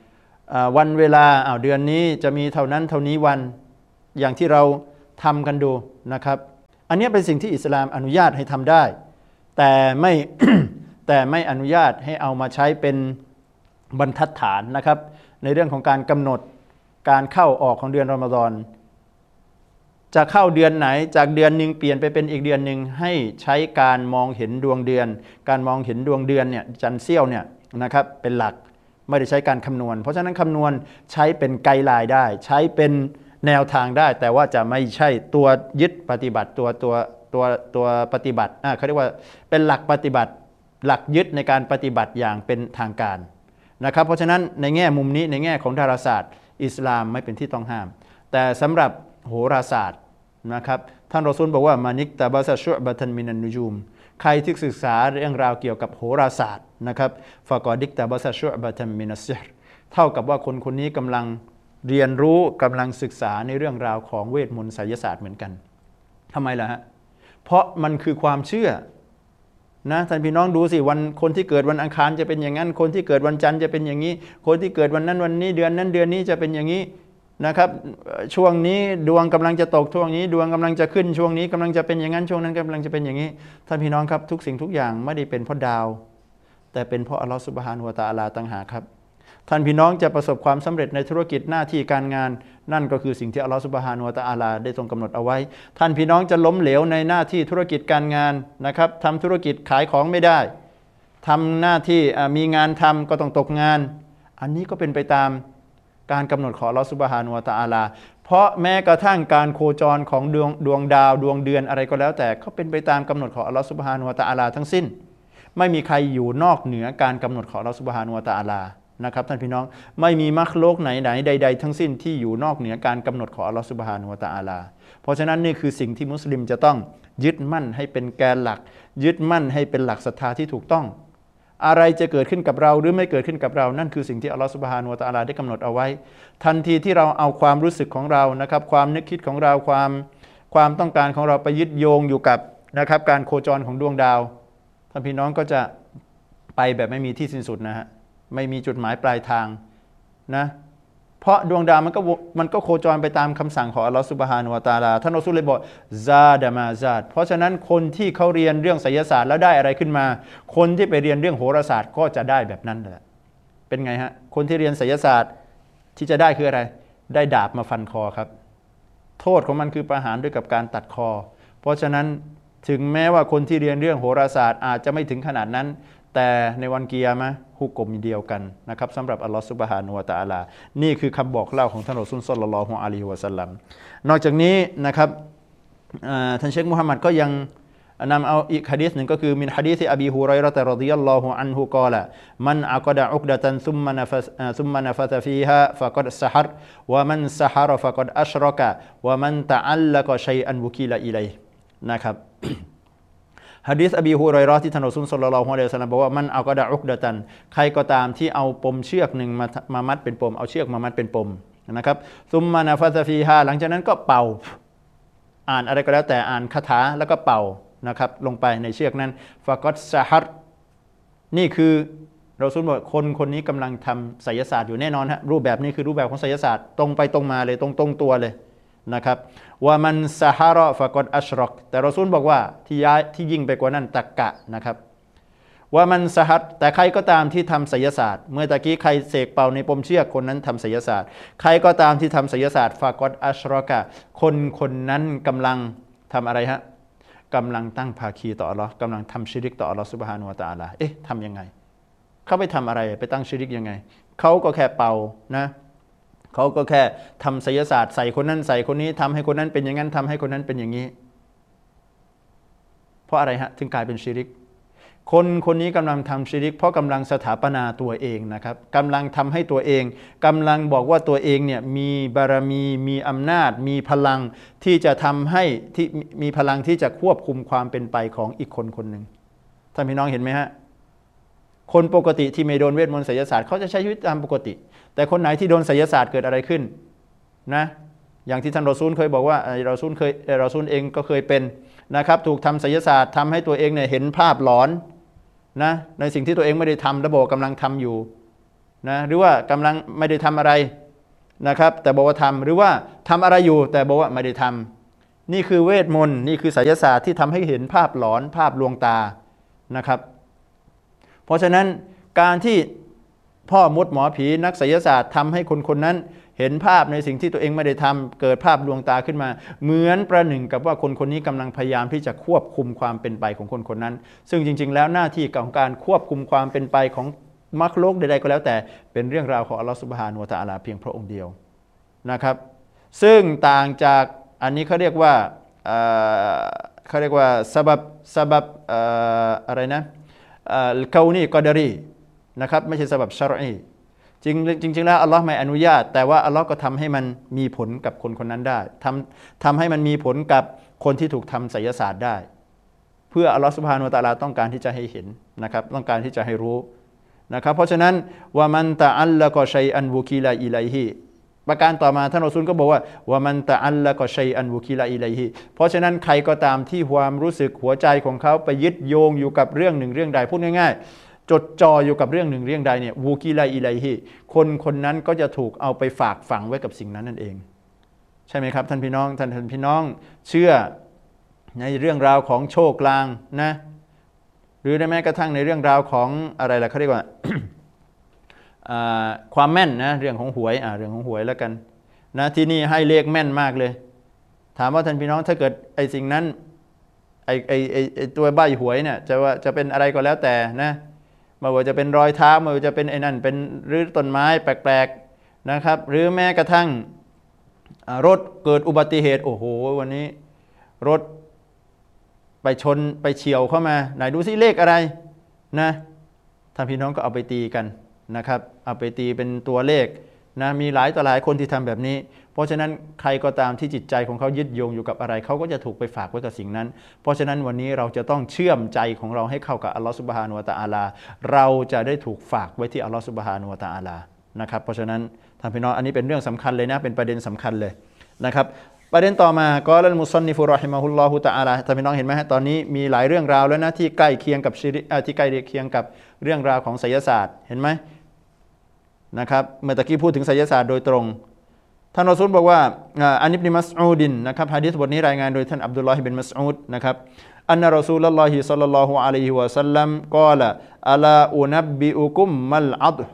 วันเวลาเดือนนี้จะมีเท่านั้นเท่านี้วันอย่างที่เราทำกันดูนะครับอันนี้เป็นสิ่งที่อิสลามอนุญาตให้ทำได้แต่ไม่ แต่ไม่อนุญาตให้เอามาใช้เป็นบรรทัดฐานนะครับในเรื่องของการกำหนดการเข้าออกของเดือนรอมฎอนจะเข้าเดือนไหนจากเดือนหนึ่งเปลี่ยนไปเป็นอีกเดือนหนึ่งให้ใช้การมองเห็นดวงเดือนการมองเห็นดวงเดือนเนี่ยจันทร์เสี้ยวเนี่ยนะครับเป็นหลักไม่ได้ใช้การคำนวณเพราะฉะนั้นคำนวณใช้เป็นไกด์ไลน์ได้ใช้เป็นแนวทางได้แต่ว่าจะไม่ใช่ตัวยึดปฏิบัติตัวปฏิบัติเขาเรียกว่าเป็นหลักปฏิบัติหลักยึดในการปฏิบัติอย่างเป็นทางการนะครับเพราะฉะนั้นในแง่มุมนี้ในแง่ของดาราศาสตร์อิสลามไม่เป็นที่ต้องห้ามแต่สำหรับโหราศาสตร์นะครับท่านรอซูลบอกว่ามานิกตาบาซาชุบะตันมินันนุจูมใครที่ศึกษาเรื่องราวเกี่ยวกับโหราศาสตร์นะครับฟะกอดิกตาบาซาชุบะตันมินัสซิฮร์เท่ากับว่าคนคนนี้กำลังเรียนรู้กำลังศึกษาในเรื่องราวของเวทมนต์ไสยศาสตร์เหมือนกันทำไมล่ะฮะเพราะมันคือความเชื่อนะท่านพี่น้องดูสิวันคนที่เกิดวันอังคารจะเป็นอย่างนั้นคนที่เกิดวันจันทร์จะเป็นอย่างนี้คนที่เกิดวันนั้นวันนี้เดือนนั้นเดือนนี้จะเป็นอย่างนี้นะครับช่วงนี้ดวงกำลังจะตกช่วงนี้ดวงกำลังจะขึ้นช่วงนี้กำลังจะเป็นอย่างนั้นช่วงนั้นกำลังจะเป็นอย่างนี้ท่านพี่น้องครับทุกสิ่งทุกอย่างไม่ได้เป็นเพราะดาวแต่เป็นเพราะอัลลอฮฺซุบฮานะฮูวะตะอาลาต่างหากครับท่านพี่น้องจะประสบความสำเร็จในธุรกิจหน้าที่การงานนั่นก็คือสิ่งที่อัลลอฮฺซุบฮานะฮูวะตะอาลาได้ทรงกำหนดเอาไว้ท่านพี่น้องจะล้มเหลวในหน้าที่ธุรกิจการงานนะครับทำธุรกิจขายของไม่ได้ทำหน้าที่มีงานทำก็ต้องตกงานอันนี้ก็เป็นไปตามการกำหนดของอัลลอฮฺซุบฮานะฮูวะตะอาลาเพราะแม้กระทั่งการโคจรของดวงดาวดวงเดือนอะไรก็แล้วแต่ก็เป็นไปตามกำหนดของอัลลอฮฺซุบฮานะฮูวะตะอาลาทั้งสิ้นไม่มีใครอยู่นอกเหนือการกำหนดของอัลลอฮฺซุบฮานะฮูวะตะอาลานะครับท่านพี่น้องไม่มีมัคลุกไหนใดๆทั้งสิ้นที่อยู่นอกเหนือการกำหนดของอัลลอฮฺซุบฮานะฮูวะตะอาลาเพราะฉะนั้นนี่คือสิ่งที่มุสลิมจะต้องยึดมั่นให้เป็นแกนหลักยึดมั่นให้เป็นหลักศรัทธาที่ถูกต้องอะไรจะเกิดขึ้นกับเราหรือไม่เกิดขึ้นกับเรานั่นคือสิ่งที่อัลลอฮฺซุบฮานะฮูวะตะอาลาได้กำหนดเอาไว้ทันทีที่เราเอาความรู้สึกของเรานะครับความนึกคิดของเราความต้องการของเราไปยึดโยงอยู่กับนะครับการโคจรของดวงดาวท่านพี่น้องก็จะไปแบบไม่มีที่สิ้นสุดนะฮะไม่มีจุดหมายปลายทางนะเพราะดวงดาวมันก็โคจรไปตามคำสั่งของอัลลอฮฺซุบฮานะฮูวะตะอาลาท่านรอซูลเลยบอกซาดะมาซาดเพราะฉะนั้นคนที่เขาเรียนเรื่องไสยศาสตร์แล้วได้อะไรขึ้นมาคนที่ไปเรียนเรื่องโหราศาสตร์ก็จะได้แบบนั้นแหละเป็นไงฮะคนที่เรียนไสยศาสตร์ที่จะได้คืออะไรได้ดาบมาฟันคอครับโทษของมันคือประหารด้วยกับการตัดคอเพราะฉะนั้นถึงแม้ว่าคนที่เรียนเรื่องโหราศาสตร์อาจจะไม่ถึงขนาดนั้นแต่ในวันกิยามะห์ฮุกมเดียวกันนะครับสำหรับอัลลอฮฺซุบฮานะฮูวะตะอาลานี่คือคำบอกเล่าของท่านรอซูลศ็อลลัลลอฮุอะลัยฮิวะซัลลัมนอกจากนี้นะครับท่านเชคมุฮัมมัดก็ยังนำเอาอีกหะดีษหนึ่งก็คือมินหะดีษอบีฮุรอยเราะฮ์รอฎิยัลลอฮุอันฮุกอละมันอักดะอุกดะตันซุมมะนะฟะตะฟีฮาฟะกัดซะฮัรวะมันซะฮารฟะกัดอัชรอกะวะมันตะอัลละกะชัยอันวุกีละอิลัยฮินะครับหะดีษอบีฮุรอยเราะฮ์ที่ท่านรอซูลศ็อลลัลลอฮุอะลัยฮิวะซัลลัมบอกว่ามันอักดะอุกดะตันใครก็ตามที่เอาปมเชือกหนึ่งมามัดเป็นปมเอาเชือกมามัดเป็นปมนะครับซุมมะนะฟะตะฟีฮาหลังจากนั้นก็เป่าอ่านอะไรก็แล้วแต่อ่านคาถาแล้วก็เป่านะครับลงไปในเชือกนั้นฟะกัดซะฮัรนี่คือเราซุนบอกคนนี้กำลังทำไสยศาสตร์อยู่แน่นอนฮะรูปแบบนี้คือรูปแบบของไสยศาสตร์ตรงไปตรงมาเลยตรงตัวเลยนะครับว่ามันซะฮารอฟะกัดอัชรอกแต่เราซุนบอกว่าที่ยิ่งไปกว่านั้นตักกะนะครับว่ามันซะฮัรแต่ใครก็ตามที่ทำไสยศาสตร์เมื่อตะกี้ใครเสกเป่าในปมเชือกคนนั้นทำไสยศาสตร์ใครก็ตามที่ทำไสยศาสตร์ฟะกัดอัชรอกะคนนั้นกำลังทำอะไรฮะกำลังตั้งภาคีต่ออัลลอฮ์กำลังทำชิริกต่ออัลลอฮ์ซุบฮานะฮูวะตะอาลาทำยังไงเขาไปทำอะไรไปตั้งชิริกยังไงเขาก็แค่เป่านะเขาก็แค่ทำไสยศาสตร์ใส่คนนั้นใส่คนนี้ทำให้คนนั้นเป็นอย่างนั้นทำให้คนนั้นเป็นอย่างนี้เพราะอะไรฮะถึงกลายเป็นชิริกคนนี้กำลังทำชิริกเพราะกำลังสถาปนาตัวเองนะครับกำลังทำให้ตัวเองกำลังบอกว่าตัวเองเนี่ยมีบารมีมีอำนาจมีพลังที่จะทำให้ที่มีพลังที่จะควบคุมความเป็นไปของอีกคนหนึ่งท่านพี่น้องเห็นไหมฮะคนปกติที่ไม่โดนเวทมนต์ไสยศาสตร์เขาจะใช้ชีวิตตามปกติแต่คนไหนที่โดนไสยศาสตร์เกิดอะไรขึ้นนะอย่างที่ท่านรอซูลเคยบอกว่าเราซูลเองก็เคยเป็นนะครับถูกทำไสยศาสตร์ทำให้ตัวเองเนี่ยเห็นภาพหลอนนะในสิ่งที่ตัวเองไม่ได้ทำระบบกำลังทำอยู่นะหรือว่ากำลังไม่ได้ทำอะไรนะครับแต่บอกว่าทำหรือว่าทำอะไรอยู่แต่บอกว่าไม่ได้ทำนี่คือเวทมนต์นี่คือไสยศาสตร์ที่ทำให้เห็นภาพหลอนภาพลวงตานะครับเพราะฉะนั้นการที่พ่อมดหมอผีนักไสยศาสตร์ทำให้คนคนนั้นเห็นภาพในสิ่งที่ตัวเองไม่ได้ทำเกิดภาพลวงตาขึ้นมาเหมือนประหนึ่งกับว่าคนคนนี้กำลังพยายามที่จะควบคุมความเป็นไปของคนคนนั้นซึ่งจริงๆแล้วหน้าที่ของการควบคุมความเป็นไปของมักโลกใดๆก็แล้วแต่เป็นเรื่องราวของอัลลอฮฺซุบฮานะฮูวะตะอาลาเพียงพระองค์เดียวนะครับซึ่งต่างจากอันนี้เขาเรียกว่าซาบับอะไรนะเกานีกอดารีนะครับไม่ใช่ซาบับชะรอีจริงแล้วอัลลอฮ์ไม่อนุญาตแต่ว่าอัลลอฮ์ก็ทำให้มันมีผลกับคนคนนั้นได้ทำให้มันมีผลกับคนที่ถูกทำไสยศาสตร์ได้เพื่ออัลลอฮ์ซุบฮานะฮูวะตะอาลาต้องการที่จะให้เห็นนะครับต้องการที่จะให้รู้นะครับเพราะฉะนั้นวะมันตะอัลละกอชัยอันวุกีลาอิลัยฮิประการต่อมาท่านรอซูลก็บอกว่าวะมันตะอัลละกอชัยอันวุกีลาอิลัยฮิเพราะฉะนั้นใครก็ตามที่ความรู้สึกหัวใจของเขาไปยึดโยงอยู่กับเรื่องหนึ่งเรื่องใดพูดง่ายๆจดจ่ออยู่กับเรื่องหนึ่งเรื่องใดเนี่ยวูกีลาอิลัยฮิคนคนนั้นก็จะถูกเอาไปฝากฝังไว้กับสิ่งนั้นนั่นเองใช่ไหมครับท่านพี่น้องเชื่อในเรื่องราวของโชคลางนะหรือได้แม้กระทั่งในเรื่องราวของอะไรล่ะเขาเรียกว่า ความแม่นนะเรื่องของหวยเรื่องของหวยแล้วกันนะที่นี่ให้เลขแม่นมากเลยถามว่าท่านพี่น้องถ้าเกิดไอ้สิ่งนั้นไอ้ตัวใบหวยเนี่ยจะเป็นอะไรก็แล้วแต่นะไม่ว่าจะเป็นรอยเท้าไม่ว่าจะเป็นไอ้นั่นเป็นหรือต้นไม้แปลกๆนะครับหรือแม้กระทั่งรถเกิดอุบัติเหตุโอ้โหวันนี้รถไปชนไปเฉียวเข้ามาไหนดูซิเลขอะไรนะท่านพี่น้องก็เอาไปตีกันนะครับเอาไปตีเป็นตัวเลขนะมีหลายต่อหลายคนที่ทำแบบนี้เพราะฉะนั้นใครก็ตามที่จิตใจของเขายึดโยงอยู่กับอะไรเขาก็จะถูกไปฝากไว้กับสิ่งนั้นเพราะฉะนั้นวันนี้เราจะต้องเชื่อมใจของเราให้เข้ากับอัลลอฮฺซุบฮานะฮูวะตะอาลาเราจะได้ถูกฝากไว้ที่อัลลอฮฺซุบฮานะฮูวะตะอาลานะครับเพราะฉะนั้นท่านพี่น้องอันนี้เป็นเรื่องสำคัญเลยนะเป็นประเด็นสำคัญเลยนะครับประเด็นต่อมากอลัลมุซันนิฟุรอฮิมะฮุลลอฮุตะอาลาท่านพี่น้องเห็นไหมฮะตอนนี้มีหลายเรื่องราวแล้วนะที่ใกล้เคียงกับที่ใกล้เคียงกับเรื่องราวของไสยศาสตร์เห็นไหมนะครับเมื่อตะกี้พูดถึงไสยศาสตร์โดยตรงท่านรอซูลบอกว่าอันอิบนุมัสอูดินนะครับหะดีษบทนี้รายงานโดยท่านอับดุลลอฮ์บินมัสอูดนะครับอันนะรอซูลุลลอฮิศ็อลลัลลอฮุอะลัยฮิวะซัลลัมกล่าวอะลาอุนับบิอุกุมมัลอัด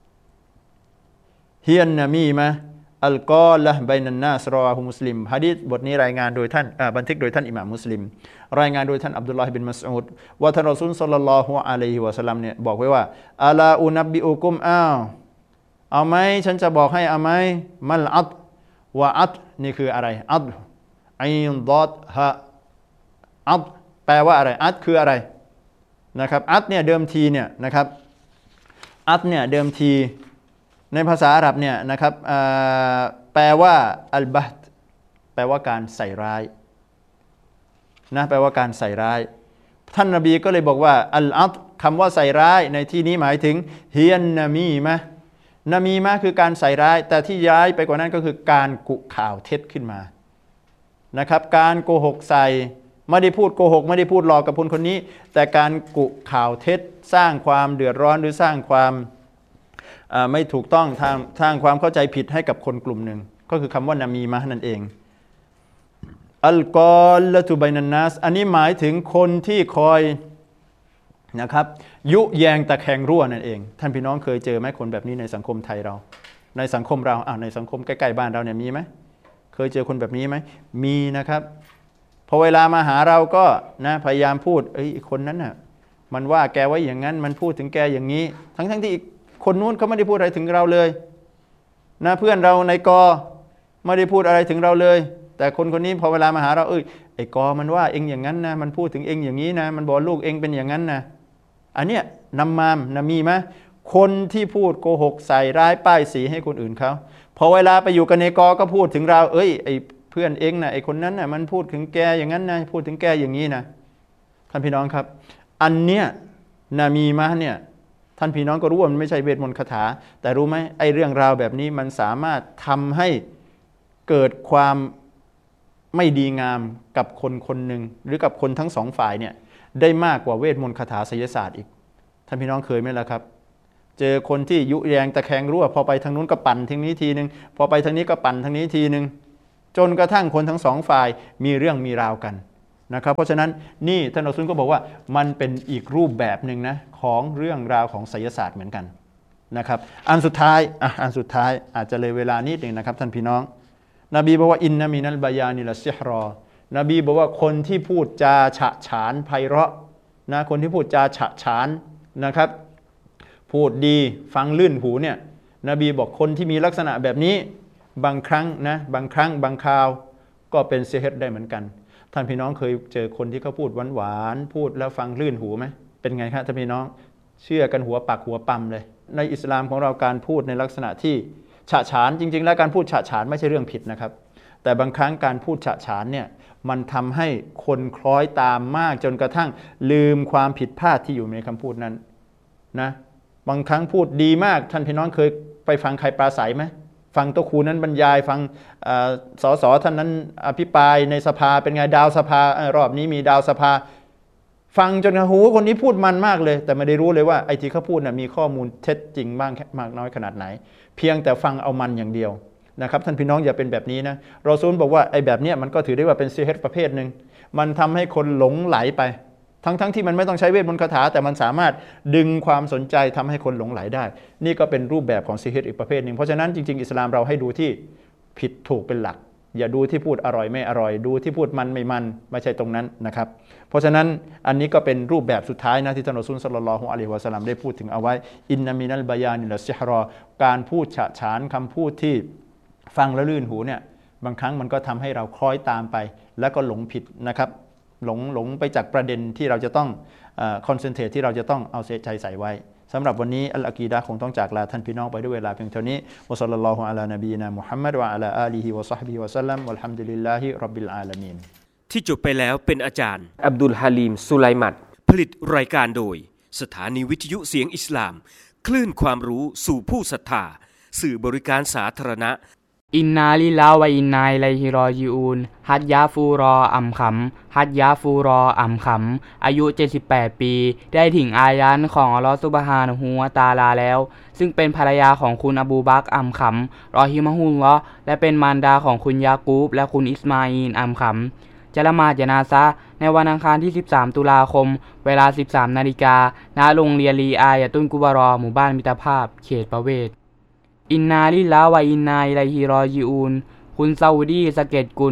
ฮิยันนะมีมะอัลกอละห์บัยนันนาสรอวาฮุมุสลิมหะดีษบทนี้รายงานโดยท่านบันทึกโดยท่านอิหม่ามมุสลิมรายงานโดยท่านอับดุลลอฮ์บินมัสอูดว่าท่านรอซูลศ็อลลัลลอฮุอะลัยฮิวะซัลลัมเนี่ยบอกไว้ว่าอะลาอุนับบิอุกุมเอาไหมฉันจะบอกให้เอาไหมมัลอัดวะอัดนี่คืออะไรอัดอินดอดฮะอัดแปลว่าอะไรอัดคืออะไรนะครับอัดเนี่ยเดิมทีเนี่ยนะครับอัดเนี่ยเดิมทีในภาษาอาหรับเนี่ยนะครับแปลว่าอัลบะฮ์แปลว่าการใส่ร้ายนะแปลว่าการใส่ร้ายท่านนบีก็เลยบอกว่าอัลอัดคำว่าใส่ร้ายในที่นี้หมายถึงฮิยันนามีมะนามีมะคือการใส่ร้ายแต่ที่ย้ายไปกว่านั้นก็คือการกุข่าวเท็จขึ้นมานะครับการโกหกใส่ไม่ได้พูดโกหกไม่ได้พูดหลอกกับคนคนนี้แต่การกุข่าวเท็จสร้างความเดือดร้อนหรือสร้างความไม่ถูกต้องทางความเข้าใจผิดให้กับคนกลุ่มหนึ่งก็คือคำว่านามีมะนั่นเองอัลกอลละตุบัยนันนัสอันนี้หมายถึงคนที่คอยนะครับยุแยงตะแคงรั่วนั่นเองท่านพี่น้องเคยเจอไหมคนแบบนี้ในสังคมไทยเราในสังคมเราในสังคมใกล้ๆบ้านเราเนี่ยมีไหมเคยเจอคนแบบนี้ไหมมีนะครับพอเวลามาหาเราก็นะพยายามพูดคนนั้นน่ะมันว่าแกไว้อย่างนั้นมันพูดถึงแกอย่างนี้ทั้งที่คนนู้นเขาไม่ได้พูดอะไรถึงเราเลยนะเพื่อนเราในกอไม่ได้พูดอะไรถึงเราเลยแต่คนคนนี้พอเวลามาหาเราไอ้กอมันว่าเองอย่างนั้นนะมันพูดถึงเองอย่างนี้นะมันบอกลูกเองเป็นอย่างนั้นนะอันเนี้ยนำมามนามีมะคนที่พูดโกหกใส่ร้ายป้ายสีให้คนอื่นเขาพอเวลาไปอยู่กันในกอก็พูดถึงเราไอ้เพื่อนเองนะไอ้คนนั้นนะมันพูดถึงแกอย่างนั้นนะพูดถึงแกอย่างนี้นะท่านพี่น้องครับอันเนี้ยนามีมะเนี่ยท่านพี่น้องก็รู้ว่ามันไม่ใช่เวทมนต์คาถาแต่รู้ไหมไอ้เรื่องราวแบบนี้มันสามารถทำให้เกิดความไม่ดีงามกับคนคนหนึ่งหรือกับคนทั้งสองฝ่ายเนี่ยได้มากกว่าเวทมนต์คาถาไสยศาสตร์อีกท่านพี่น้องเคยไหมล่ะครับเจอคนที่ยุแยงตะแคงรั่วพอไปทางนู้นก็ปั่นทางนี้ทีนึงพอไปทางนี้ก็ปั่นทางนี้ทีนึงจนกระทั่งคนทั้งสองฝ่ายมีเรื่องมีราวกันนะครับเพราะฉะนั้นนี่ท่านอัลลอฮฺก็บอกว่ามันเป็นอีกรูปแบบหนึ่งนะของเรื่องราวของไสยศาสตร์เหมือนกันนะครับอันสุดท้ายอาจจะเลยเวลานิดหนึ่งนะครับท่านพี่น้องนบีบอกว่าอินนามินัลบายานิลซิฮรอนบีบอกว่าคนที่พูดจาฉะฉานไพเราะนะคนที่พูดจาฉะฉานนะครับพูดดีฟังลื่นหูเนี่ยนบีบอกคนที่มีลักษณะแบบนี้บางครั้งนะบางครั้งบางคราวก็เป็นซิฮรได้เหมือนกันท่านพี่น้องเคยเจอคนที่เขาพูดหวานๆพูดแล้วฟังลื่นหูไหมเป็นไงครับท่านพี่น้องเชื่อกันหัวปักหัวปั๊มเลยในอิสลามของเราการพูดในลักษณะที่ฉะฉานจริงๆแล้วการพูดฉะฉานไม่ใช่เรื่องผิดนะครับแต่บางครั้งการพูดฉะฉานเนี่ยมันทำให้คนคล้อยตามมากจนกระทั่งลืมความผิดพลาดที่อยู่ในคำพูดนั้นนะบางครั้งพูดดีมากท่านพี่น้องเคยไปฟังใครปราศัยไหมฟังโต๊ะครูนั้นบรรยายฟังสสท่านนั้นอภิปรายในสภาเป็นไงดาวสภารอบนี้มีดาวสภาฟังจนกระหูคนนี้พูดมันมากเลยแต่ไม่ได้รู้เลยว่าไอ้ที่เขาพูดน่ะมีข้อมูลเท็จจริงบ้างมากน้อยขนาดไหนเพียงแต่ฟังเอามันอย่างเดียวนะครับท่านพี่น้องอย่าเป็นแบบนี้นะรอซูลบอกว่าไอ้แบบเนี้ยมันก็ถือได้ว่าเป็นซิฮรประเภทหนึ่งมันทำให้คนหลงไหลไปทั้งที่มันไม่ต้องใช้เวทมนต์คาถาแต่มันสามารถดึงความสนใจทำให้คนหลงไหลได้นี่ก็เป็นรูปแบบของซิฮรอีกประเภทหนึ่งเพราะฉะนั้นจริงๆอิสลามเราให้ดูที่ผิดถูกเป็นหลักอย่าดูที่พูดอร่อยไม่อร่อยดูที่พูดมันไม่มันไม่ใช่ตรงนั้นนะครับเพราะฉะนั้นอันนี้ก็เป็นรูปแบบสุดท้ายนะที่ท่านรอซูลศ็อลลัลลอฮุอะลัยฮิวะซัลลัมได้พูดถึงเอาไว้อินนามินัลบายานิลซิฮรอการพูดฉะฉานคำพูดที่ฟังแล้วลื่นหูเนี่ยบางครั้งมันก็ทำให้เราคล้อยตามไปแล้วก็หลงผิดนะครับหลงไปจากประเด็นที่เราจะต้องคอนเซนเทรตที่เราจะต้องเอาใจใส่ไว้สำหรับวันนี้อัลอากีดะห์คงต้องจากลาท่านพี่น้องไปด้วยเวลาเพียงเท่านี้วะศ็อลลัลลอฮุอะลานบีนะมุฮัมมัดวะอะลาอาลีฮิวะศอฮบิฮิวะซัลลัมวัลฮัมดุลิลลาฮิร็อบบิลอาลามีนที่จบไปแล้วเป็นอาจารย์อับดุลฮาลีมสุไลมัดผลิตรายการโดยสถานีวิทยุเสียงอิสลามคลื่นความรู้สู่ผู้ศรัทธาสื่อบริการสาธารณะอินนาลิลลาฮ์วะอินนาอิลัยฮิรอญิอูนฮัจญาฟูรออัมขำฮัจญาฟูรออัมขำอายุ78ปีได้ถึงอายันของอัลเลาะห์ซุบฮานะฮูวะตะอาลาแล้วซึ่งเป็นภรรยาของคุณอบูบักรอัมขำรอฮิมะฮุลลอฮ์และเป็นมารดาของคุณยากูบและคุณอิสมาอีลอัมขำจะละหมาดญะนาซะห์ในวันอังคารที่13ตุลาคมเวลา 13:00 น.ณโรงเรียนลีอายะตุนกุบารอหมู่บ้านมิตรภาพเขตประเวศอินนาลิลลาฮ์วะอินนาอิลัยฮิรอญิอูนคุณซาอุดีสะเก็ดกุล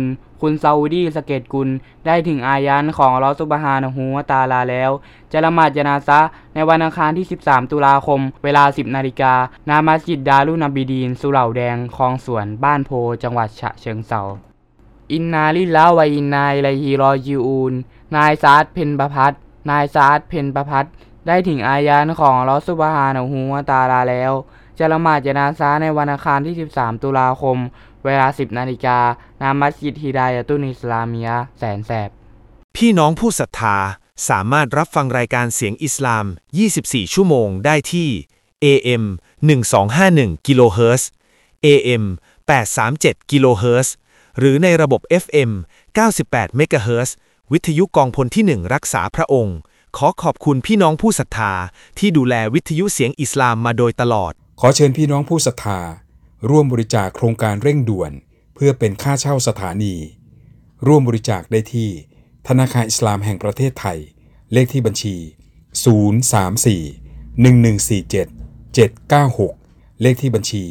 ได้ถึงอายันของอัลเลาะห์ซุบฮานะฮูวะตะอาลาแล้วจะละหมาดญะนาซะห์ในวันอังคารที่13ตุลาคมเวลา 10:00 น.ณมัสยิดดารุนบีดีนสุเหร่าแดงคลองสวนบ้านโพจังหวัดฉะเชิงเทราอินนาลิลลาฮ์วะอินนาอิลัยฮิรอญิอูนนายซาดเพ็ญประภัสได้ถึงอายันของอัลเลาะห์ซุบฮานะฮูวะตะอาลาแล้วจะละหมาดญะนาซะห์ในวันอังคารที่13ตุลาคมเวลา 10:00 น.ณมัสยิดฮิดายะตุนอิสลามียะห์แสนแสบพี่น้องผู้ศรัทธาสามารถรับฟังรายการเสียงอิสลาม24ชั่วโมงได้ที่ AM 1251กิโลเฮิรตซ์ AM 837กิโลเฮิรตซ์หรือในระบบ FM 98เมกะเฮิรตซ์วิทยุกองพลที่1รักษาพระองค์ขอขอบคุณพี่น้องผู้ศรัทธาที่ดูแลวิทยุเสียงอิสลามมาโดยตลอดขอเชิญพี่น้องผู้ศรัทธาร่วมบริจาคโครงการเร่งด่วนเพื่อเป็นค่าเช่าสถานีร่วมบริจาคได้ที่ธนาคารอิสลามแห่งประเทศไทยเลขที่บัญชี034-1147-796เลขที่บัญชี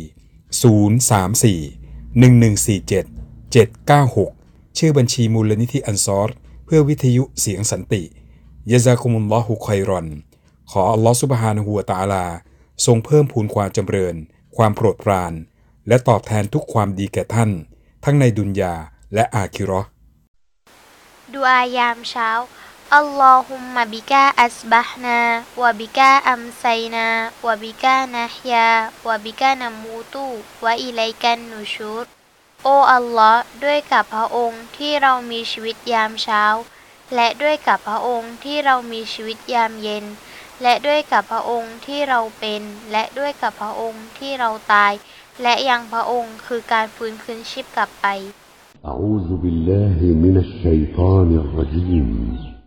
034-1147-796ชื่อบัญชีมูลนิธิอันซอรเพื่อวิทยุเสียงสันติยะซากุมุลลอฮุค็อยรอนขออัลเลาะห์ซุบฮานะฮูวะตะอาลาทรงเพิ่มพูนความจำเริญความโปรดปรานและตอบแทนทุกความดีแก่ท่านทั้งในดุนยาและอาคิเราะห์ดุอายามเช้าอัลลอฮุมมะบิกาอัสบะฮ์นาวะบิกาอัมไซนาวะบิกานะฮยาวะบิกานะมูตุวะอิลัยกันนุชูรโออัลลอฮ์ด้วยกับพระองค์ที่เรามีชีวิตยามเช้าและด้วยกับพระองค์ที่เรามีชีวิตยามเย็นและด้วยกับพระองค์ที่เราเป็นและด้วยกับพระองค์ที่เราตายและยังพระองค์คือการฟื้นคืนชีพกลับไป أعوذ بالله من الشيطان الرجيم